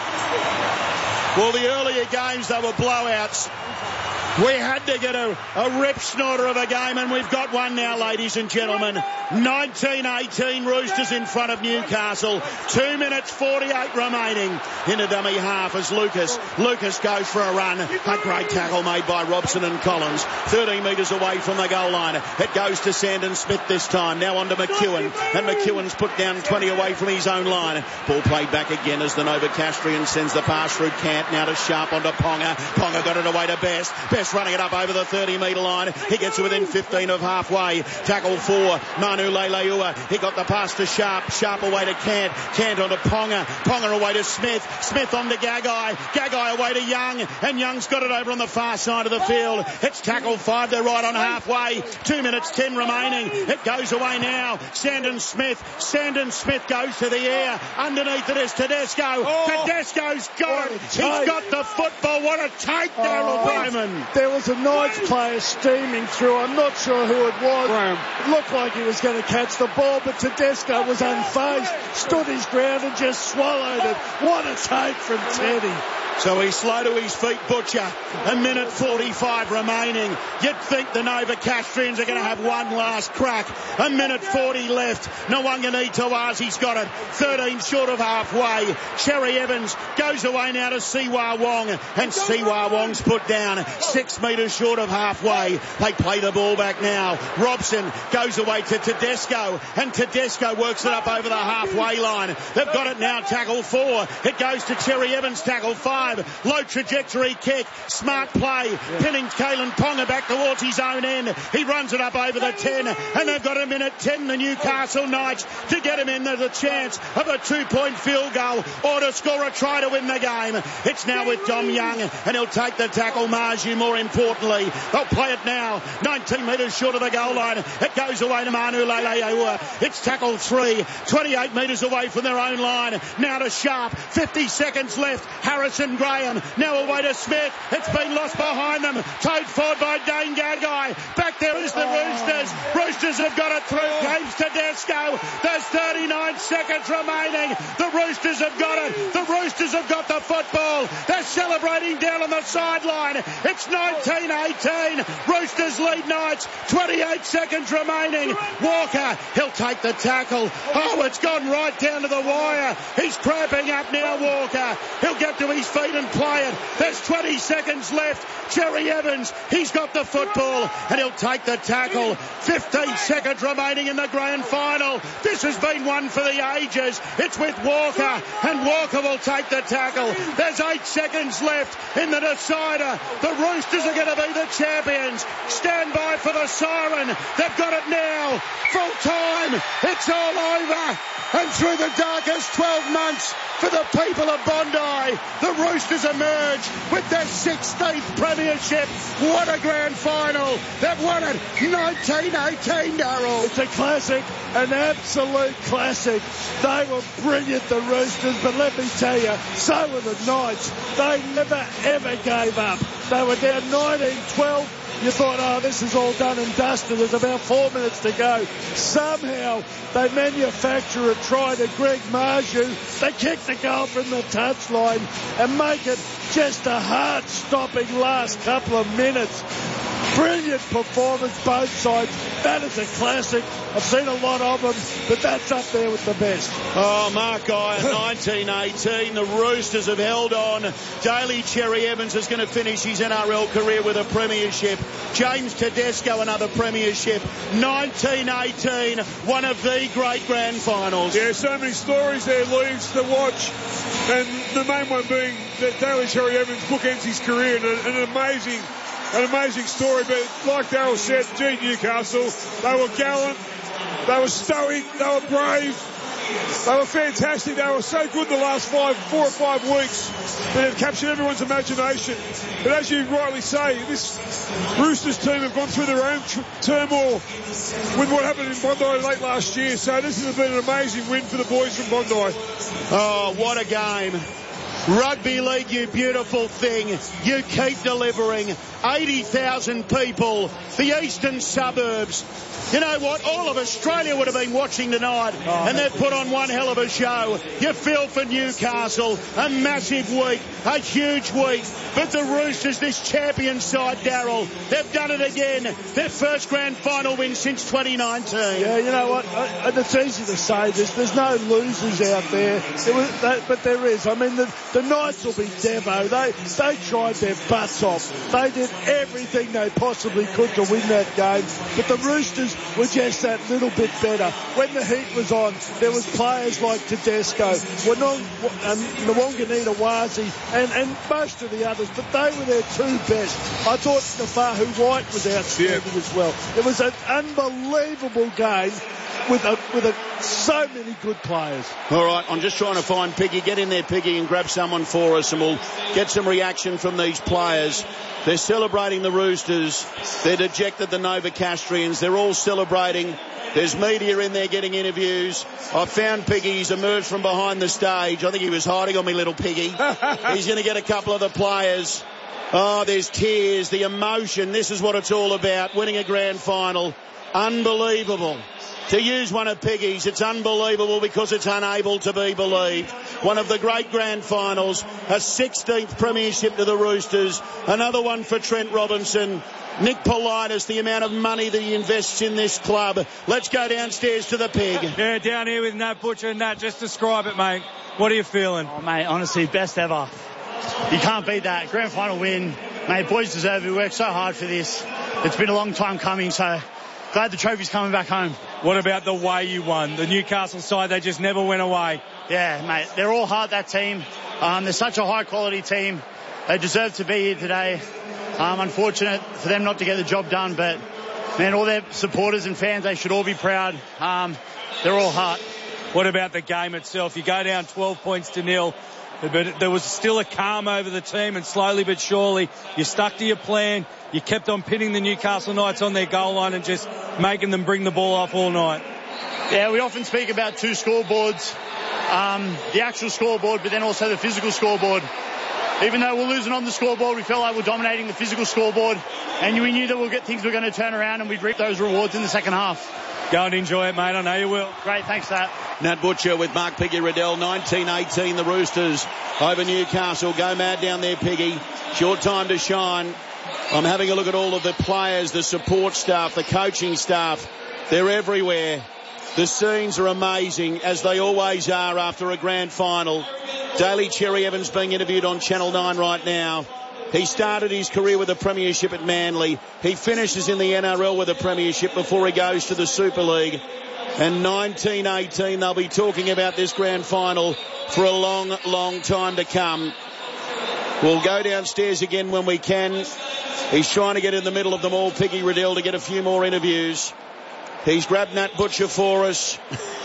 Well, the earlier games, they were blowouts. We had to get a, a rip snorter of a game, and we've got one now, ladies and gentlemen. nineteen eighteen, Roosters in front of Newcastle. Two minutes forty-eight remaining in a dummy half as Lucas. Lucas goes for a run. A great tackle made by Robson and Collins. thirteen metres away from the goal line. It goes to Sandon Smith this time. Now on to McEwen. And McEwen's put down twenty away from his own line. Ball played back again as the Novocastrian sends the pass through Cant. Now to Sharp onto Ponga. Ponga got it away to Best. Best Smith's running it up over the thirty metre line. He gets to within fifteen of halfway. Tackle for Manu Leilua. He got the pass to Sharp. Sharp away to Cant. Cant on to Ponga. Ponga away to Smith. Smith on to Gagai. Gagai away to Young. And Young's got it over on the far side of the field. It's tackle five. They're right on halfway. Two minutes ten remaining. It goes away now. Sandon Smith. Sandon Smith goes to the air. Underneath it is Tedesco. Oh. Tedesco's got it. He's got the football. What a take, Daryl Bowman. There was a Knights player steaming through. I'm not sure who it was. Graham. It looked like he was going to catch the ball, but Tedesco was unfazed, stood his ground and just swallowed it. What a take from Teddy. So he's slow to his feet, Butcher. A minute forty-five remaining. You'd think the Nova Castrians are going to have one last crack. A minute forty left. Nwangani Tawazi's got it. thirteen short of halfway. Cherry Evans goes away now to Siwa Wong. And Siwa Wong's put down six metres short of halfway. They play the ball back now. Robson goes away to Tedesco. And Tedesco works it up over the halfway line. They've got it now. Tackle four. It goes to Cherry Evans. Tackle five. Low trajectory kick. Smart play. Yeah. Pinning Kalen Ponga back towards his own end. He runs it up over the ten. And they've got a minute ten, the Newcastle Knights, to get him in. There's a chance of a two-point field goal or to score a try to win the game. It's now with Dom Young. And he'll take the tackle. Marju, more importantly. They'll play it now. nineteen metres short of the goal line. It goes away to Manu Leilua. It's tackle three. twenty-eight metres away from their own line. Now to Sharp. fifty seconds left. Harrison Graham now away to Smith. It's been lost behind them. Towed forward by Dane Gagai. Back there is the Roosters. Roosters have got it through. James Tedesco. There's thirty-nine seconds remaining. The Roosters have got it. The Roosters have got the football. They're celebrating down on the sideline. It's nineteen eighteen. Roosters lead Knights. twenty-eight seconds remaining. Walker, he'll take the tackle. Oh, it's gone right down to the wire. He's cramping up now, Walker. He'll get to his feet and play it. There's twenty seconds left. Cherry Evans, he's got the football and he'll take the tackle. fifteen seconds remaining in the grand final. This has been one for the ages. It's with Walker and Walker will take the tackle. There's eight seconds left in the decider. The Roosters are going to be the champions. Stand by for the siren. They've got it now. Full time. It's all over. And through the darkest twelve months for the people of Bondi, the Roosters emerge with their sixteenth premiership. What a grand final. They've won it nineteen eighteen, Darryl. It's a classic, an absolute classic. They were brilliant, the Roosters, but let me tell you, so were the Knights. They never, ever gave up. They were down nineteen twelve. You thought, oh, this is all done and dusted. There's about four minutes to go. Somehow they manufacture a try to Greg Marju. They kick the goal from the touchline and make it just a heart-stopping last couple of minutes. Brilliant performance, both sides. That is a classic. I've seen a lot of them, but that's up there with the best. Oh, Mark Guy, nineteen eighteen. The Roosters have held on. Daly Cherry Evans is going to finish his N R L career with a premiership. James Tedesco, another premiership. nineteen eighteen, one of the great grand finals. Yeah, so many stories there, Leeds, to watch. And the main one being that Daly Cherry Evans bookends his career in an, an amazing An amazing story, but like Darryl said, gee, Newcastle, they were gallant, they were stoic, they were brave, they were fantastic, they were so good the last five, four or five weeks that have captured everyone's imagination. But as you rightly say, this Roosters team have gone through their own tr- turmoil with what happened in Bondi late last year, so this has been an amazing win for the boys from Bondi. Oh, what a game. Rugby league, you beautiful thing. You keep delivering. eighty thousand people. The eastern suburbs. You know what? All of Australia would have been watching tonight, oh, and they've put on one hell of a show. You feel for Newcastle. A massive week. A huge week. But the Roosters, this champion side, Darryl, they've done it again. Their first grand final win since twenty nineteen. Yeah, you know what? And it's easy to say this. There's no losers out there. It was, they, but there is. I mean, the, the Knights will be Devo. They, they tried their butts off. They did everything they possibly could to win that game. But the Roosters were just that little bit better. When the heat was on, there was players like Tedesco, Wanong, um, Nwanganita Wazi, and, and most of the others, but they were their two best. I thought Nafahu White was outstanding yeah. as well. It was an unbelievable game with a, with a, so many good players. All right, I'm just trying to find Piggy. Get in there, Piggy, and grab someone for us, and we'll get some reaction from these players. They're celebrating the Roosters. They're dejected, the Novocastrians. They're all celebrating. There's media in there getting interviews. I found Piggy. He's emerged from behind the stage. I think he was hiding on me, little Piggy. He's going to get a couple of the players. Oh, there's tears, the emotion. This is what it's all about, winning a grand final. Unbelievable. To use one of Piggy's, it's unbelievable because it's unable to be believed. One of the great grand finals, a sixteenth premiership to the Roosters, another one for Trent Robinson. Nick Politis, the amount of money that he invests in this club. Let's go downstairs to the Pig. Yeah, down here with Nat Butcher. Nat, just describe it, mate. What are you feeling? Oh, mate, honestly, best ever. You can't beat that. Grand final win. Mate, boys deserve it. We worked so hard for this. It's been a long time coming, so glad the trophy's coming back home. What about the way you won? The Newcastle side, they just never went away. Yeah, mate, they're all hard, that team. Um, they're such a high-quality team. They deserve to be here today. Um, unfortunate for them not to get the job done, but, man, all their supporters and fans, they should all be proud. Um, they're all hard. What about the game itself? You go down twelve points to nil, but there was still a calm over the team, and slowly but surely you stuck to your plan. You kept on pinning the Newcastle Knights on their goal line and just making them bring the ball off all night. Yeah, we often speak about two scoreboards, um, the actual scoreboard, but then also the physical scoreboard. Even though we're losing on the scoreboard, we felt like we're dominating the physical scoreboard, and we knew that we'll get things were going to turn around, and we'd reap those rewards in the second half. Go and enjoy it, mate. I know you will. Great, thanks for that. Nat Butcher with Mark Piggy Riddell. nineteen eighteen, the Roosters over Newcastle. Go mad down there, Piggy. Short time to shine. I'm having a look at all of the players, the support staff, the coaching staff. They're everywhere. The scenes are amazing, as they always are after a grand final. Daly Cherry Evans being interviewed on Channel nine right now. He started his career with a premiership at Manly. He finishes in the N R L with a premiership before he goes to the Super League. And nineteen eighteen, they'll be talking about this grand final for a long, long time to come. We'll go downstairs again when we can. He's trying to get in the middle of them all, Piggy Riddell, to get a few more interviews. He's grabbed Nat Butcher for us.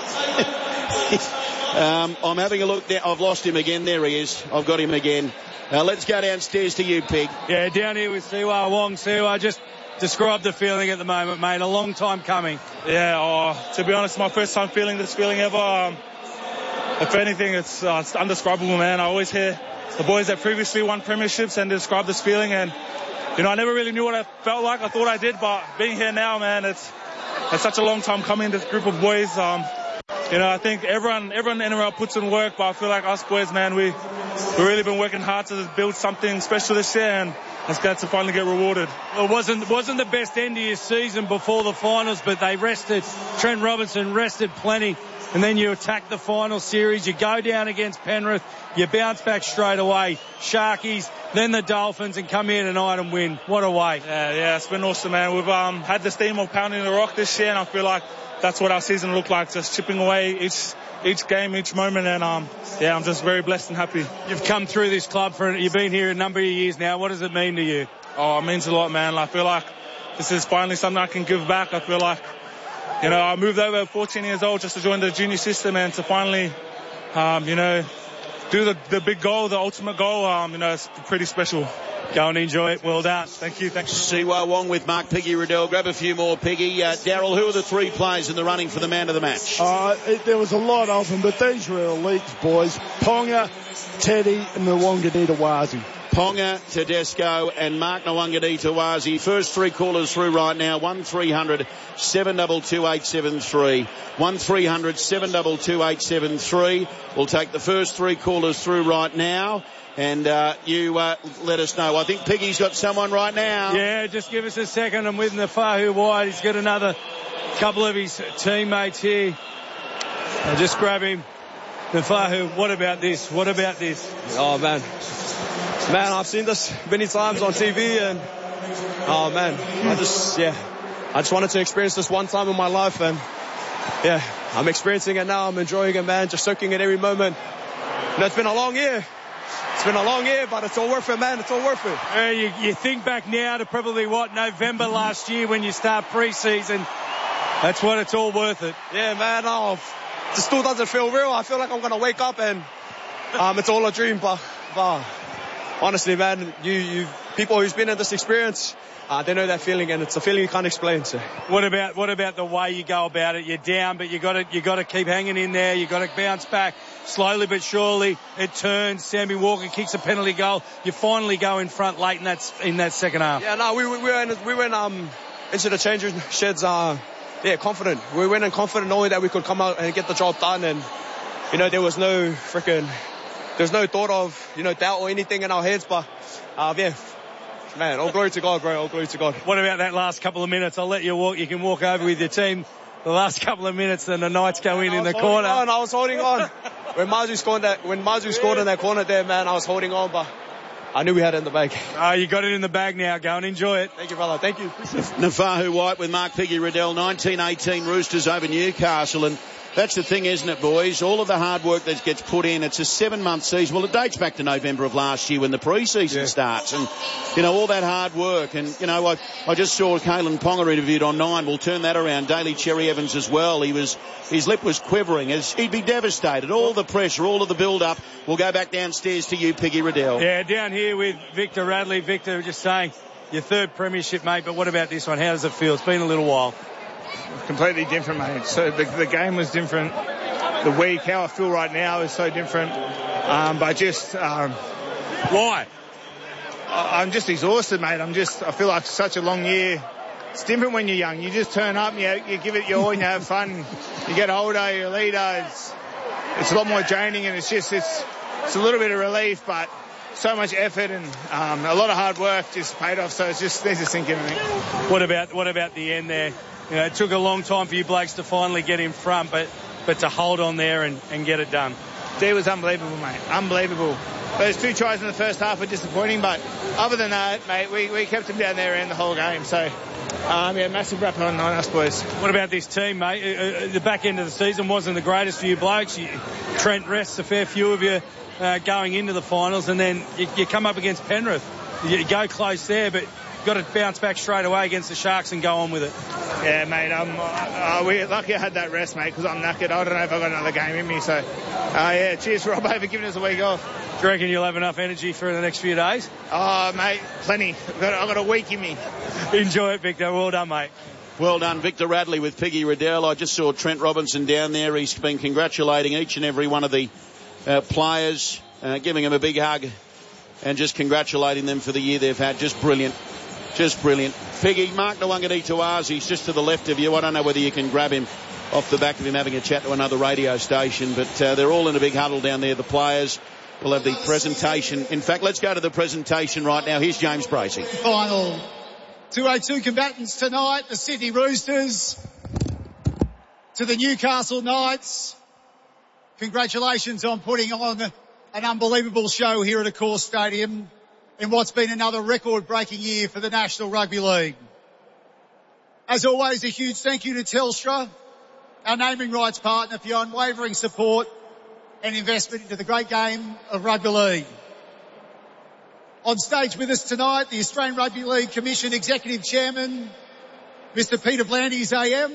um, I'm having a look there. I've lost him again. There he is. I've got him again. Uh, let's go downstairs to you, Pig. Yeah, down here with Siwa Wong. Siwa, just describe the feeling at the moment, mate. A long time coming. Yeah, oh, to be honest, my first time feeling this feeling ever. Um, if anything, it's, uh, it's indescribable, man. I always hear the boys that previously won premierships and describe this feeling, and you know, I never really knew what I felt like. I thought I did, but being here now, man, it's it's such a long time coming. This group of boys, um, you know, I think everyone everyone in N R L puts in work, but I feel like us boys, man, we we've really been working hard to build something special this year, and it's glad to finally get rewarded. Well, it wasn't wasn't the best end of your season before the finals, but they rested. Trent Robinson rested plenty. And then you attack the final series. You go down against Penrith. You bounce back straight away. Sharkies, then the Dolphins, and come here tonight and win. What a way. Yeah, yeah, it's been awesome, man. We've um, had this theme of pounding the rock this year, and I feel like that's what our season looked like, just chipping away each each game, each moment. And, um, yeah, I'm just very blessed and happy. You've come through this club for, you've been here a number of years now. What does it mean to you? Oh, it means a lot, man. I feel like this is finally something I can give back. I feel like, you know, I moved over at fourteen years old just to join the junior system, and to finally, um, you know, do the, the big goal, the ultimate goal, um, you know, it's pretty special. Go and enjoy it. Well done. Thank you. Thank you. Siwa Wong with Mark Piggy Riddell. Grab a few more, Piggy. Uh, Daryl, who are the three players in the running for the man of the match? Uh, it, there was a lot of them, but these were elites, boys. Ponga, Teddy, and Nwanganita Wazi. Ponga, Tedesco, and Mark Nwanganita Wazi. First three callers through right now. one three hundred seven two two eight seven three. one three hundred seven two two eight seven three. We'll take the first three callers through right now. And uh, you uh, let us know. I think Piggy's got someone right now. Yeah, just give us a second. I'm with Nafahu White. He's got another couple of his teammates here. I'll just grab him. Nafahu, what about this? What about this? Oh, man. Man, I've seen this many times on T V, and Oh man, I just, yeah, I just wanted to experience this one time in my life, and yeah, I'm experiencing it now. I'm enjoying it, man, just soaking it every moment. You know, it's been a long year. It's been a long year, but it's all worth it, man. It's all worth it. Uh, you, you think back now to probably, what, November last year when you start pre-season. That's what it's all worth it. Yeah, man. Oh, it still doesn't feel real. I feel like I'm going to wake up and um, it's all a dream, but, but honestly, man, you, you people who's been in this experience, uh, they know that feeling, and it's a feeling you can't explain. So, what about what about the way you go about it? You're down, but you got to you got to keep hanging in there. You got to bounce back slowly but surely. It turns. Sammy Walker kicks a penalty goal. You finally go in front late in that in that second half. Yeah, no, we we went we went um into the changing sheds. Uh, yeah, confident. We went in confident, knowing that we could come out and get the job done, and you know there was no freaking. There's no thought of, you know, doubt or anything in our heads, but, uh, yeah, man, all glory to God, bro, all glory to God. What about that last couple of minutes? I'll let you walk. You can walk over with your team the last couple of minutes, and the Knights go in in the corner. On, I was holding on. When Mazu scored that, when Mazu scored in that corner there, man, I was holding on, but I knew we had it in the bag. Oh, you got it in the bag now. Go and enjoy it. Thank you, brother. Thank you. Nafahu White with Mark Piggy Riddell, nineteen eighteen Roosters over Newcastle, and that's the thing, isn't it, boys? All of the hard work that gets put in. It's a seven-month season. Well, it dates back to November of last year when the pre-season yeah. starts. And, you know, all that hard work. And, you know, I, I just saw Kalen Ponga interviewed on Nine. We'll turn that around. Daly Cherry Evans as well. He was, his lip was quivering. As he'd be devastated. All the pressure, all of the build-up. We'll go back downstairs to you, Piggy Riddell. Yeah, down here with Victor Radley. Victor just saying, your third premiership, mate, but what about this one? How does it feel? It's been a little while. Completely different, mate. So the, the game was different. The week, how I feel right now is so different. Um, but just um, why? I, I'm just exhausted, mate. I'm just. I feel like such a long year. It's different when you're young. You just turn up, and you, you give it your all, and you have fun. You get older, you're a leader. It's, it's a lot more draining, and it's just it's it's a little bit of relief, but so much effort and um, a lot of hard work just paid off. So it's just needs to sink in. I think. What about what about the end there? You know, it took a long time for you blokes to finally get in front, but but to hold on there and, and get it done. It was unbelievable, mate. Unbelievable. Those two tries in the first half were disappointing, but other than that, mate, we, we kept them down there and the whole game. So, um, yeah, massive rap on, on us, boys. What about this team, mate? Uh, the back end of the season wasn't the greatest for you blokes. You, Trent rests a fair few of you uh, going into the finals, and then you, you come up against Penrith. You go close there, but got to bounce back straight away against the Sharks and go on with it. Yeah, mate, I'm uh, we're lucky I had that rest, mate, because I'm knackered. I don't know if I've got another game in me, so uh, yeah, cheers for Robbo for giving us a week off. Do you reckon you'll have enough energy for the next few days? Oh, mate, plenty. I've got, I've got a week in me. Enjoy it, Victor. Well done, mate. Well done, Victor Radley with Piggy Riddell. I just saw Trent Robinson down there. He's been congratulating each and every one of the uh, players, uh, giving them a big hug and just congratulating them for the year they've had. Just brilliant. Just brilliant. Piggy, Mark Nawangani he's just to the left of you. I don't know whether you can grab him off the back of him having a chat to another radio station, but uh, they're all in a big huddle down there, the players. We'll have the presentation. In fact, let's go to the presentation right now. Here's James Bracey. Final. two oh two combatants tonight, the Sydney Roosters to the Newcastle Knights. Congratulations on putting on an unbelievable show here at Accor Stadium in what's been another record-breaking year for the National Rugby League. As always, a huge thank you to Telstra, our naming rights partner, for your unwavering support and investment into the great game of rugby league. On stage with us tonight, the Australian Rugby League Commission Executive Chairman, Mister Peter V'landys A M.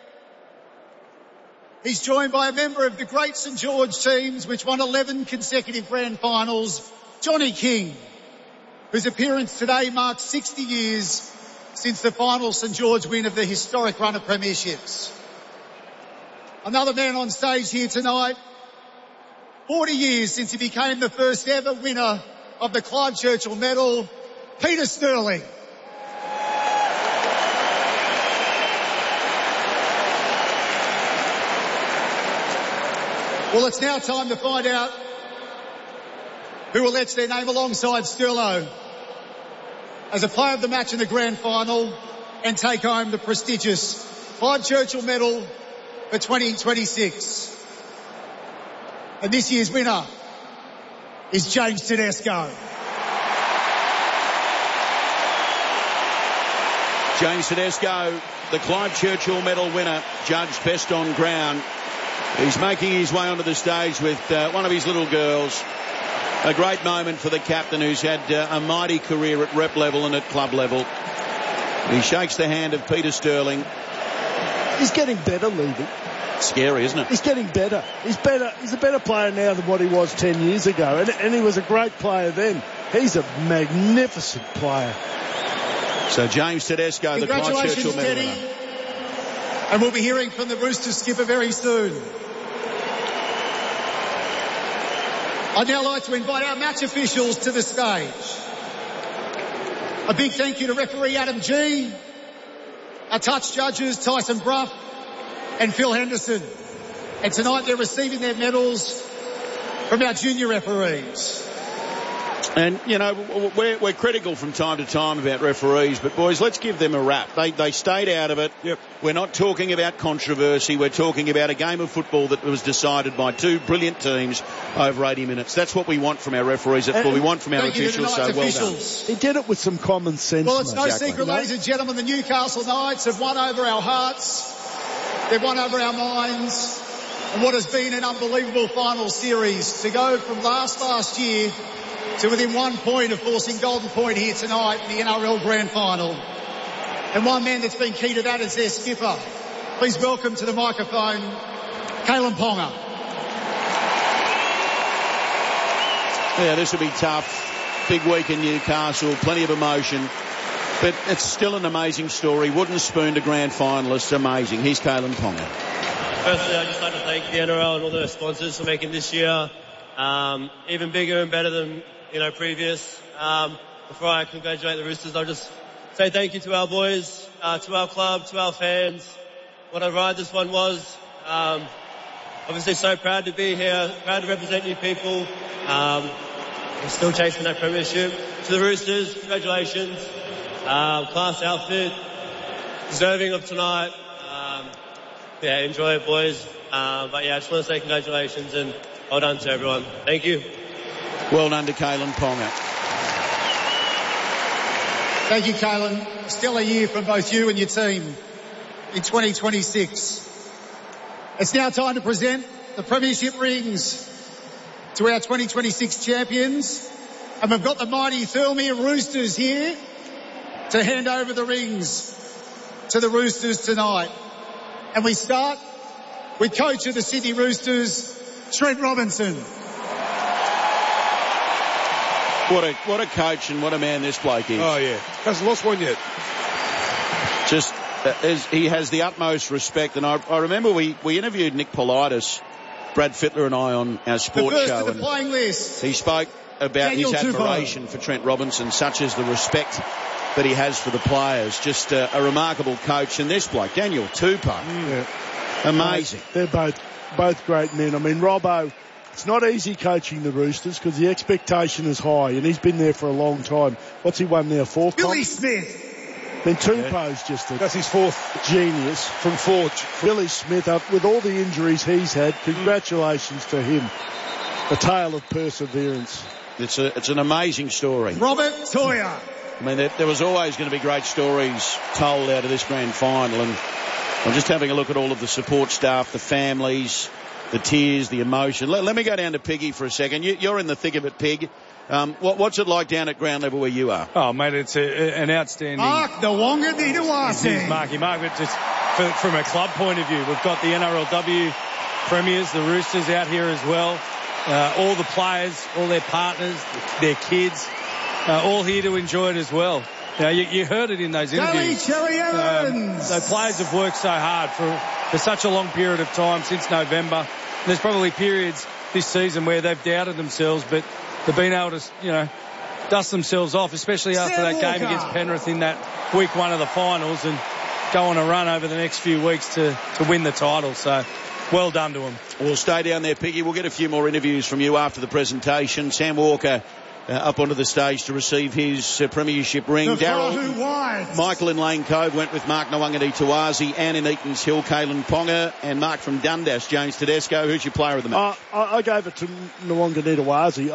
He's joined by a member of the great St George teams, which won eleven consecutive grand finals, Johnny King, whose appearance today marks sixty years since the final St George win of the historic run of premierships. Another man on stage here tonight, forty years since he became the first ever winner of the Clive Churchill Medal, Peter Sterling. Well, it's now time to find out who will etch their name alongside Sterlo as a player of the match in the grand final and take home the prestigious Clive Churchill Medal for twenty twenty-six. And this year's winner is James Tedesco. James Tedesco, the Clive Churchill Medal winner, judged best on ground. He's making his way onto the stage with uh, one of his little girls. A great moment for the captain, who's had uh, a mighty career at rep level and at club level. He shakes the hand of Peter Sterling. He's getting better, Levy. Scary, isn't it? He's getting better. He's better. He's a better player now than what he was ten years ago, and, and he was a great player then. He's a magnificent player. So James Tedesco, the Clive Churchill Medal winner. And we'll be hearing from the Roosters skipper very soon. I'd now like to invite our match officials to the stage. A big thank you to referee Adam G, our touch judges Tyson Bruff and Phil Henderson. And tonight they're receiving their medals from our junior referees. And, you know, we're, we're critical from time to time about referees, but, boys, let's give them a rap. They, they stayed out of it. Yep. We're not talking about controversy. We're talking about a game of football that was decided by two brilliant teams over eighty minutes. That's what we want from our referees. That's what we want from our officials, so well done. He did it with some common sense. Well, it's no exactly. secret, ladies and gentlemen, the Newcastle Knights have won over our hearts. They've won over our minds. And what has been an unbelievable final series to go from last last year to within one point of forcing Golden Point here tonight in the N R L Grand Final. And one man that's been key to that is their skipper. Please welcome to the microphone, Kalyn Ponga. Yeah, this will be tough. Big week in Newcastle, plenty of emotion. But it's still an amazing story. Wooden spoon to grand finalists, amazing. Here's Kalyn Ponga. Firstly, I'd just like to thank the N R L and all their sponsors for making this year um, even bigger and better than you know, previous. Um, before I congratulate the Roosters, I'll just say thank you to our boys, uh, to our club, to our fans. What a ride this one was. Um, obviously so proud to be here, proud to represent you people. Um, we're still chasing that premiership. To the Roosters, congratulations. Um, class outfit, deserving of tonight. Um, yeah, enjoy it, boys. Uh, but yeah, I just want to say congratulations and well done to everyone. Thank you. Well done to Kalyn Ponga. Thank you, Kalyn. Stellar year from both you and your team in twenty twenty-six. It's now time to present the premiership rings to our twenty twenty-six champions. And we've got the mighty Thirlmere Roosters here to hand over the rings to the Roosters tonight. And we start with coach of the Sydney Roosters, Trent Robinson. What a what a coach and what a man this bloke is. Oh, yeah. Hasn't lost one yet. Just, uh, as he has the utmost respect. And I, I remember we, we interviewed Nick Politis, Brad Fittler and I on our sports the first show. of the playing list. He spoke about Daniel his admiration Tupou. for Trent Robinson, such as the respect that he has for the players. Just uh, a remarkable coach. And this bloke, Daniel Tupou. Yeah. Amazing. They're both, both great men. I mean, Robbo, it's not easy coaching the Roosters because the expectation is high and he's been there for a long time. What's he won now? Four? Billy comp? Smith. I mean, Tupou's just a That's his fourth genius. from Forge. Billy Smith, up with all the injuries he's had, congratulations to him. A tale of perseverance. It's a it's an amazing story. Robert Toya. I mean, there, there was always going to be great stories told out of this grand final, and I'm just having a look at all of the support staff, the families, the tears, the emotion. Let, let me go down to Piggy for a second. You, you're in the thick of it, Pig. Um, what, what's it like down at ground level where you are? Oh, mate, it's a, an outstanding... Mark Nwanga Nidawasi. Marky Mark, but just for, from a club point of view, we've got the N R L W premiers, the Roosters out here as well. Uh, all the players, all their partners, their kids, uh, all here to enjoy it as well. You know, you, you heard it in those interviews. Cherry Evans. Um, the players have worked so hard for, for such a long period of time since November. There's probably periods this season where they've doubted themselves, but they've been able to, you know, dust themselves off, especially after Sam that Walker. game against Penrith in that week one of the finals, and go on a run over the next few weeks to, to win the title. So well done to them. We'll stay down there, Piggy. We'll get a few more interviews from you after the presentation. Sam Walker uh, up onto the stage to receive his uh, premiership ring. The Darryl, Fahu White. Michael in Lane Cove went with Mark Nwangani-Tawazi, Anne in Eaton's Hill, Kalyn Ponga, and Mark from Dundas, James Tedesco. Who's your player of the match? Uh, I, I gave it to Nwanga Nidawasi. I,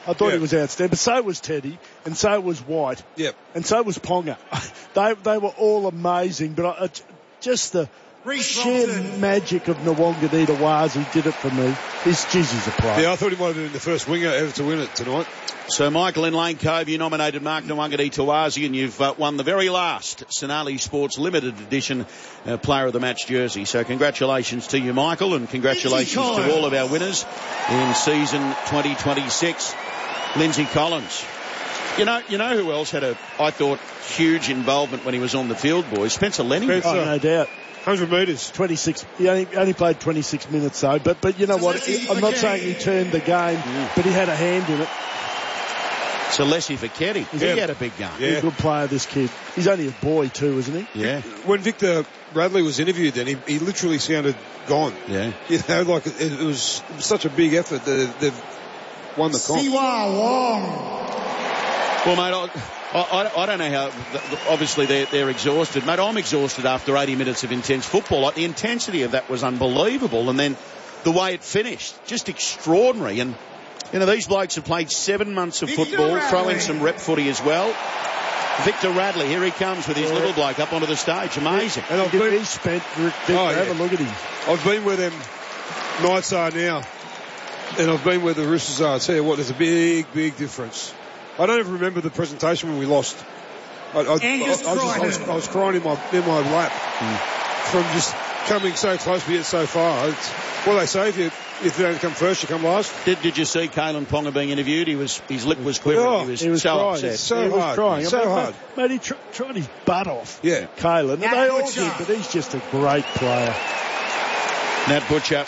I thought Yeah. he was outstanding. But so was Teddy, and so was White. Yep. And so was Ponga. they they were all amazing, but I, just the sheer magic of Nwanga Wazi did it for me. He's, geez, he's a player. Yeah, I thought he might have been the first winger ever to win it tonight. So, Michael in Lane Cove, you nominated Mark Nwanga Tawazi, and you've uh, won the very last Sonali Sports Limited Edition uh, Player of the Match jersey. So, congratulations to you, Michael, and congratulations to all of our winners in season twenty twenty-six. Lindsay Collins. You know, you know who else had a, I thought, huge involvement when he was on the field, boys? Spencer Lenny. Oh, no doubt. one hundred metres. twenty-six. He only, only played twenty-six minutes, though. But, but you know what? I'm not saying he turned the game, mm. but he had a hand in it. So Leslie Fichetti, yeah. he had a big game. Yeah. He's a good player, this kid. He's only a boy too, isn't he? Yeah. When Victor Radley was interviewed then, he, he literally sounded gone. Yeah. You know, like it, it, was, it was such a big effort that they've won the comp. Siwa Wong. Well, mate, I, I, I don't know how, obviously they're, they're exhausted. Mate, I'm exhausted after eighty minutes of intense football. Like, the intensity of that was unbelievable. And then the way it finished, just extraordinary. And, you know, these blokes have played seven months of football, throw in some rep footy as well. Victor Radley, here he comes with his little bloke up onto the stage. Amazing. And I've been, he's spent, Rick, oh, yeah. Have a look at him. I've been where them Knights are now, and I've been where the Roosters are. I tell you what, there's a big, big difference. I don't even remember the presentation when we lost. I, I, I, I, was, just, I, was, I was crying in my, in my lap mm. from just coming so close but yet so far. It's, what they say, if you, if you don't come first, you come last. Did, did you see Kalen Ponga being interviewed? He was, his lip was quivering. Oh, he was, he was so crying. upset. So he hard. was crying. So mate, hard. Mate, he tr- tried his butt off. Yeah. Kalen. And they all did, but he's just a great player. Nat Butcher.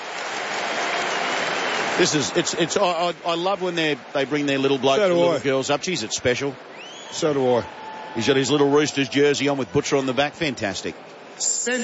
This is, it's, it's, I, I, I love when they they bring their little blokes so and little I. girls up. Geez, it's special. So do I. He's got his little Roosters jersey on with Butcher on the back. Fantastic.